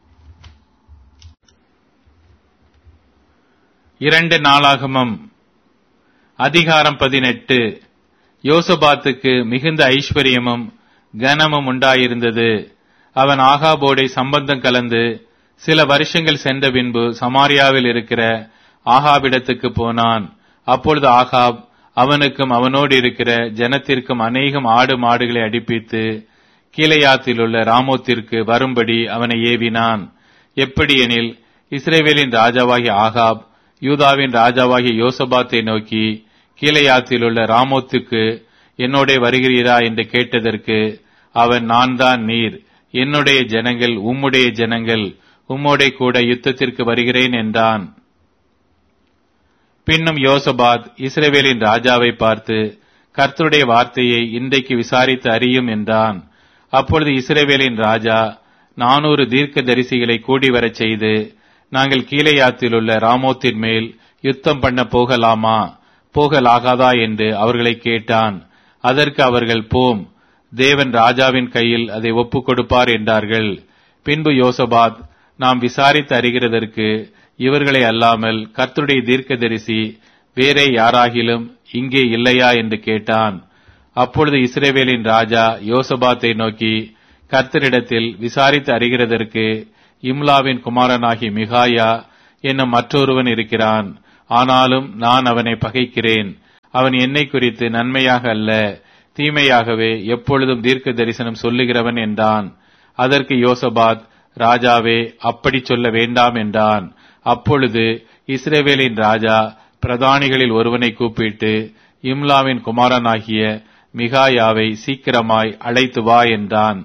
இரண்டு நாளாகமம் அதிகாரம் பதினெட்டு. யோசபாத்துக்கு மிகுந்த ஐஸ்வர்யமும் கனமும் உண்டாயிருந்தது. அவன் ஆகாபோடை சம்பந்தம் கலந்து சில வருஷங்கள் சென்ற பின்பு சமாரியாவில் இருக்கிற ஆகாபிடத்துக்கு போனான். அப்பொழுது ஆகாப் அவனுக்கும் அவனோடு இருக்கிற ஜனத்திற்கும் அநேகம் ஆடு மாடுகளை அடிப்பித்து கீலேயாத்தில் உள்ள ராமோத்திற்கு வரும்படி அவனை ஏவினான். எப்படியெனில் இஸ்ரவேலின் ராஜாவாகிய ஆகாப் யூதாவின் ராஜாவாகிய யோசபாத்தை நோக்கி, கீலேயாத்தில் உள்ள ராமோத்துக்கு என்னோட வருகிறீரா என்று கேட்டதற்கு அவன், நான் தான் நீர், என்னுடைய ஜனங்கள் உம்முடைய ஜனங்கள், உம்மோட கூட யுத்தத்திற்கு வருகிறேன் என்றான். பின்னும் யோசபாத் இஸ்ரவேலின் ராஜாவை பார்த்து, கர்த்தருடைய வார்த்தையை இன்றைக்கு விசாரித்து அறியும் என்றான். அப்பொழுது இஸ்ரவேலின் ராஜா நானூறு தீர்க்க தரிசிகளை கூடி வரச் செய்து, நாங்கள் கீலேயாத்தில் உள்ள ராமோத்தின் மேல் யுத்தம் பண்ண போகலாமா போகலாகாதா என்று அவர்களை கேட்டான். அதற்கு அவர்கள், போம், தேவன் ராஜாவின் கையில் அதை ஒப்புக் கொடுப்பார் என்றார்கள். பின்பு யோசபாத், நாம் விசாரித்து அறிகிறதற்கு இவர்களை அல்லாமல் கர்த்தருடைய தீர்க்கதரிசி வேறே யாராகிலும் இங்கே இல்லையா என்று கேட்டான். அப்பொழுது இஸ்ரவேலின் ராஜா யோசபாத்தை நோக்கி, கர்த்தரிடத்தில் விசாரித்து அறிகிறதற்கு இம்லாவின் குமாரனாகி மிகாயா என்னும் மற்றொருவன் இருக்கிறான். ஆனாலும் நான் அவனை பகைக்கிறேன். அவன் என்னை குறித்து நன்மையாக அல்ல, தீமையாகவே எப்பொழுதும் தீர்க்க தரிசனம் சொல்லுகிறவன் என்றான். அதற்கு யோசபாத், ராஜாவே, அப்படி சொல்ல வேண்டாம் என்றான். அப்பொழுது இஸ்ரவேலின் ராஜா பிரதானிகளில் ஒருவனை கூப்பிட்டு, இம்லாவின் குமாரனாகிய மிகாயாவை சீக்கிரமாய் அழைத்து வா என்றான்.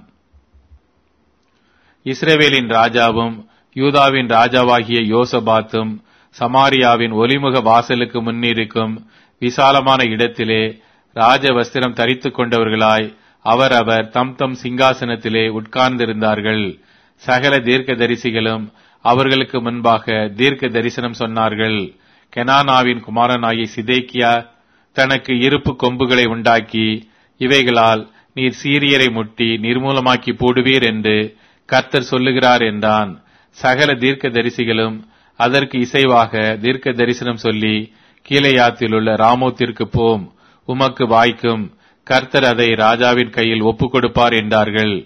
இஸ்ரவேலின் ராஜாவும் யூதாவின் ராஜாவாகிய யோசபாத்தும் சமாரியாவின் ஒலிமுக வாசலுக்கு முன்னிருக்கும் விசாலமான இடத்திலே ராஜ வஸ்திரம் தரித்துக் கொண்டவர்களாய் அவரவர் தம் தம் சிங்காசனத்திலே உட்கார்ந்திருந்தார்கள். சகல தீர்க்க தரிசிகளும் அவர்களுக்கு முன்பாக தீர்க்க தரிசனம் சொன்னார்கள். கெனானாவின் குமாரனாகிய சிதேக்கியா தனக்கு இருப்பு கொம்புகளை உண்டாக்கி, இவைகளால் நீர் சீரியரை முட்டி நிர்மூலமாக்கி போடுவீர் என்று கர்த்தர் சொல்லுகிறார் என்றான். சகல தீர்க்க தரிசிகளும் அதற்கு இசைவாக தீர்க்க தரிசனம் சொல்லி, கீலேயாத்தில் உள்ள ராமோத்திற்கு போம், உமக்கு வாய்க்கும், கர்த்தர் அதை ராஜாவின் கையில் ஒப்புக் கொடுப்பார் என்றார்கள்.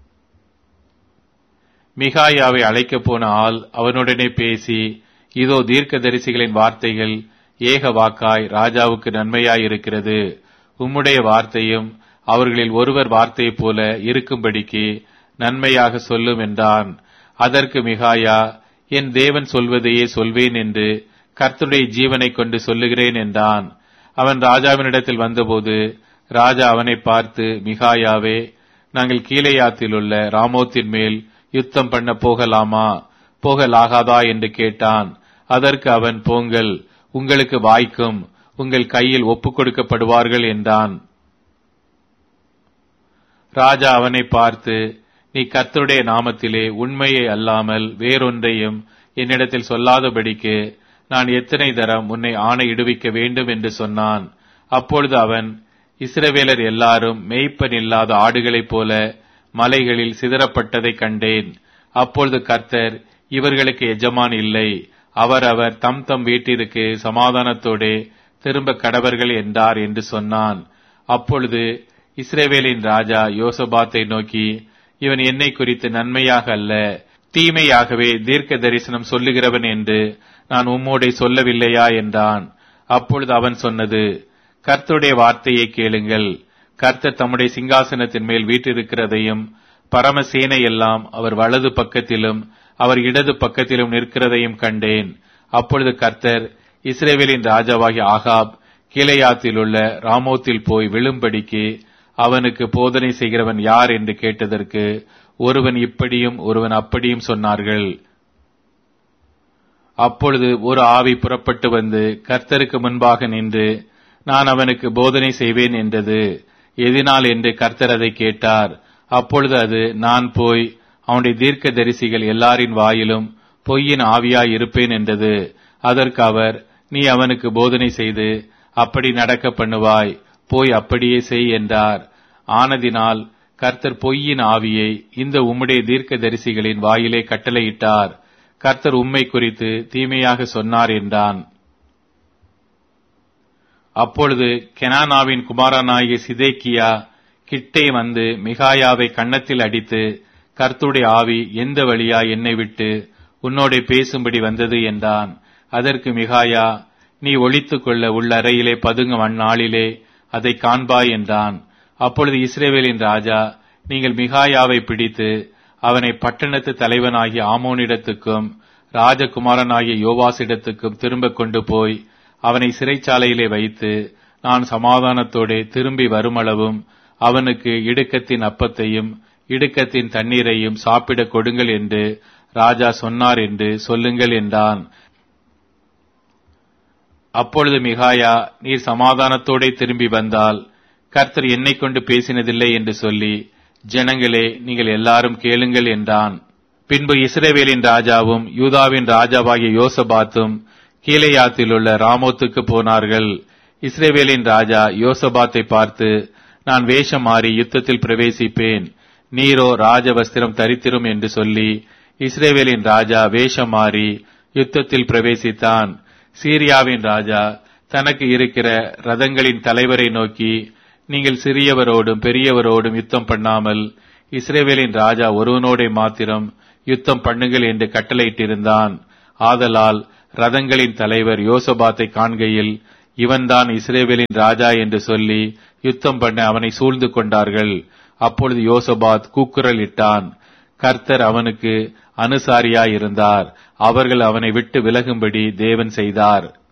மிகாயாவை அழைக்கப் போன ஆள் அவனுடனே பேசி, இதோ தீர்க்க தரிசிகளின் வார்த்தைகள் ஏக வாக்காய் ராஜாவுக்கு நன்மையாயிருக்கிறது. உம்முடைய வார்த்தையும் அவர்களில் ஒருவர் வார்த்தையைப் போல இருக்கும்படிக்கு நன்மையாக சொல்லும் என்றான். அதற்கு மிகாயா, என் தேவன் சொல்வதையே சொல்வேன் என்று கர்த்தருடைய ஜீவனை கொண்டு சொல்லுகிறேன் என்றான். அவன் ராஜாவினிடத்தில் வந்தபோது ராஜா அவனை பார்த்து, மிகாயாவே, நாங்கள் கீலேயாத்தில் உள்ள ராமோத்தின் மேல் யுத்தம் பண்ண போகலாமா, போகலாகாதா என்று கேட்டான். அதற்கு அவன், போங்கள், உங்களுக்கு வாய்க்கும், உங்கள் கையில் ஒப்புக் கொடுக்கப்படுவார்கள் என்றான். ராஜா அவனை பார்த்து, நீ கர்த்தருடைய நாமத்திலே உண்மையை அல்லாமல் வேறொன்றையும் என்னிடத்தில் சொல்லாதபடிக்கு நான் எத்தனை தரம் உன்னை ஆணையிடுவிக்க வேண்டும் என்று சொன்னான். அப்பொழுது அவன், இஸ்ரவேலர் எல்லாரும் மேய்ப்பன் இல்லாத ஆடுகளைப் போல மலைகளில் சிதறப்பட்டதை கண்டேன். அப்பொழுது கர்த்தர், இவர்களுக்கு எஜமான் இல்லை, அவரவர் தம் தம் வீட்டிற்கு சமாதானத்தோடே திரும்ப கடவர்கள் என்றார் என்று சொன்னான். அப்பொழுது இஸ்ரவேலின் ராஜா யோசபாத்தை நோக்கி, இவன் என்னை குறித்து நன்மையாக அல்ல, தீமையாகவே தீர்க்க தரிசனம் சொல்லுகிறவன் என்று நான் உம்மோடே சொல்லவில்லையா என்றான். அப்பொழுது அவன் சொன்னது, கர்த்தருடைய வார்த்தையை கேளுங்கள். கர்த்தர் தம்முடைய சிங்காசனத்தின் மேல் வீற்றிருக்கிறதையும் பரமசேனை எல்லாம் அவர் வலது பக்கத்திலும் அவர் இடது பக்கத்திலும் நிற்கிறதையும் கண்டேன். அப்பொழுது கர்த்தர் இஸ்ரவேலின் ராஜாவாகிய ஆகாப் கீலேயாத்தில் உள்ள ராமோத்தில் போய் விழும்படிக்கு அவனுக்கு போதனை செய்கிறவன் யார் என்று கேட்டதற்கு ஒருவன் இப்படியும் ஒருவன் அப்படியும் சொன்னார்கள். அப்பொழுது ஒரு ஆவி புறப்பட்டு வந்து கர்த்தருக்கு முன்பாக நின்று, நான் அவனுக்கு போதனை செய்வேன் என்றது. எதினால் என்று கர்த்தர் அதை கேட்டார். அப்பொழுது அது, நான் போய் அவனுடைய தீர்க்க தரிசிகள் எல்லாரின் வாயிலும் பொய்யின் ஆவியாய் இருப்பேன் என்றது. அதற்கு அவர், நீ அவனுக்கு போதனை செய்து அப்படி நடக்க பண்ணுவாய், போய் அப்படியே செய் என்றார். ஆனதினால் கர்த்தர் பொய்யின் ஆவியை இந்த உம்முடைய தீர்க்க தரிசிகளின் வாயிலே கட்டளையிட்டார். கர்த்தர் உம்மை குறித்து தீமையாக சொன்னார் என்றான். அப்பொழுது கெனானாவின் குமாரனாகிய சிதேக்கியா கிட்டே வந்து மிகாயாவை கன்னத்தில் அடித்து, கர்த்தருடைய ஆவி எந்த வழியா என்னை விட்டு உன்னோட பேசும்படி வந்தது என்றான். அதற்கு மிகாயா, நீ ஒளித்துக் கொள்ள உள்ள அறையிலே பதுங்கும் அந்நாளிலே அதை காண்பாய் என்றான். அப்பொழுது இஸ்ரவேலின் ராஜா, நீங்கள் மிகாயாவை பிடித்து அவனை பட்டணத்து தலைவனாகிய ஆமோனிடத்துக்கும் ராஜகுமாரனாகிய யோவாசிடத்துக்கும் திரும்ப கொண்டு போய் அவனை சிறைச்சாலையிலே வைத்து, நான் சமாதானத்தோടെ திரும்பி வருமளவும் அவனுக்கு இடுக்கத்தின் அப்பத்தையும் இடுக்கத்தின் தண்ணீரையும் சாப்பிடக் கொடுங்கள் என்று ராஜா சொன்னார் என்று சொல்லுங்கள் என்றான். அப்பொழுது மிகாயா, நீர் சமாதானத்தோടെ திரும்பி வந்தால் கர்த்தர் என்னை கொண்டு பேசினதில்லை என்று சொல்லி, ஜனங்களே, நீங்கள் எல்லாரும் கேளுங்கள் என்றான். பின்பு இஸ்ரவேலின் ராஜாவும் யூதாவின் ராஜாவாகிய யோசபாத்தும் கீலேயாத்தில் உள்ள ராமோத்துக்கு போனார்கள். இஸ்ரவேலின் ராஜா யோசபாத்தை பார்த்து, நான் வேஷம் மாறி யுத்தத்தில் பிரவேசிப்பேன், நீரோ ராஜவஸ்திரம் தரித்திரும் என்று சொல்லி இஸ்ரவேலின் ராஜா வேஷம் மாறி யுத்தத்தில் பிரவேசித்தான். சீரியாவின் ராஜா தனக்கு இருக்கிற ரதங்களின் தலைவரை நோக்கி, நீங்கள் சிறியவரோடும் பெரியவரோடும் யுத்தம் பண்ணாமல் இஸ்ரவேலின் ராஜா ஒருவனோடே மாத்திரம் யுத்தம் பண்ணுங்கள் என்று கட்டளையிட்டிருந்தான். ஆதலால் ரதங்களின் தலைவர் யோசபாத்தை காண்கையில் இவன்தான் இஸ்ரவேலின் ராஜா என்று சொல்லி யுத்தம் பண்ண அவனை சூழ்ந்து கொண்டார்கள். அப்பொழுது யோசபாத் கூக்குரல் இட்டான். கர்த்தர் அவனுக்கு அனுசாரியாயிருந்தார். அவர்கள் அவனை விட்டு விலகும்படி தேவன் செய்தார்.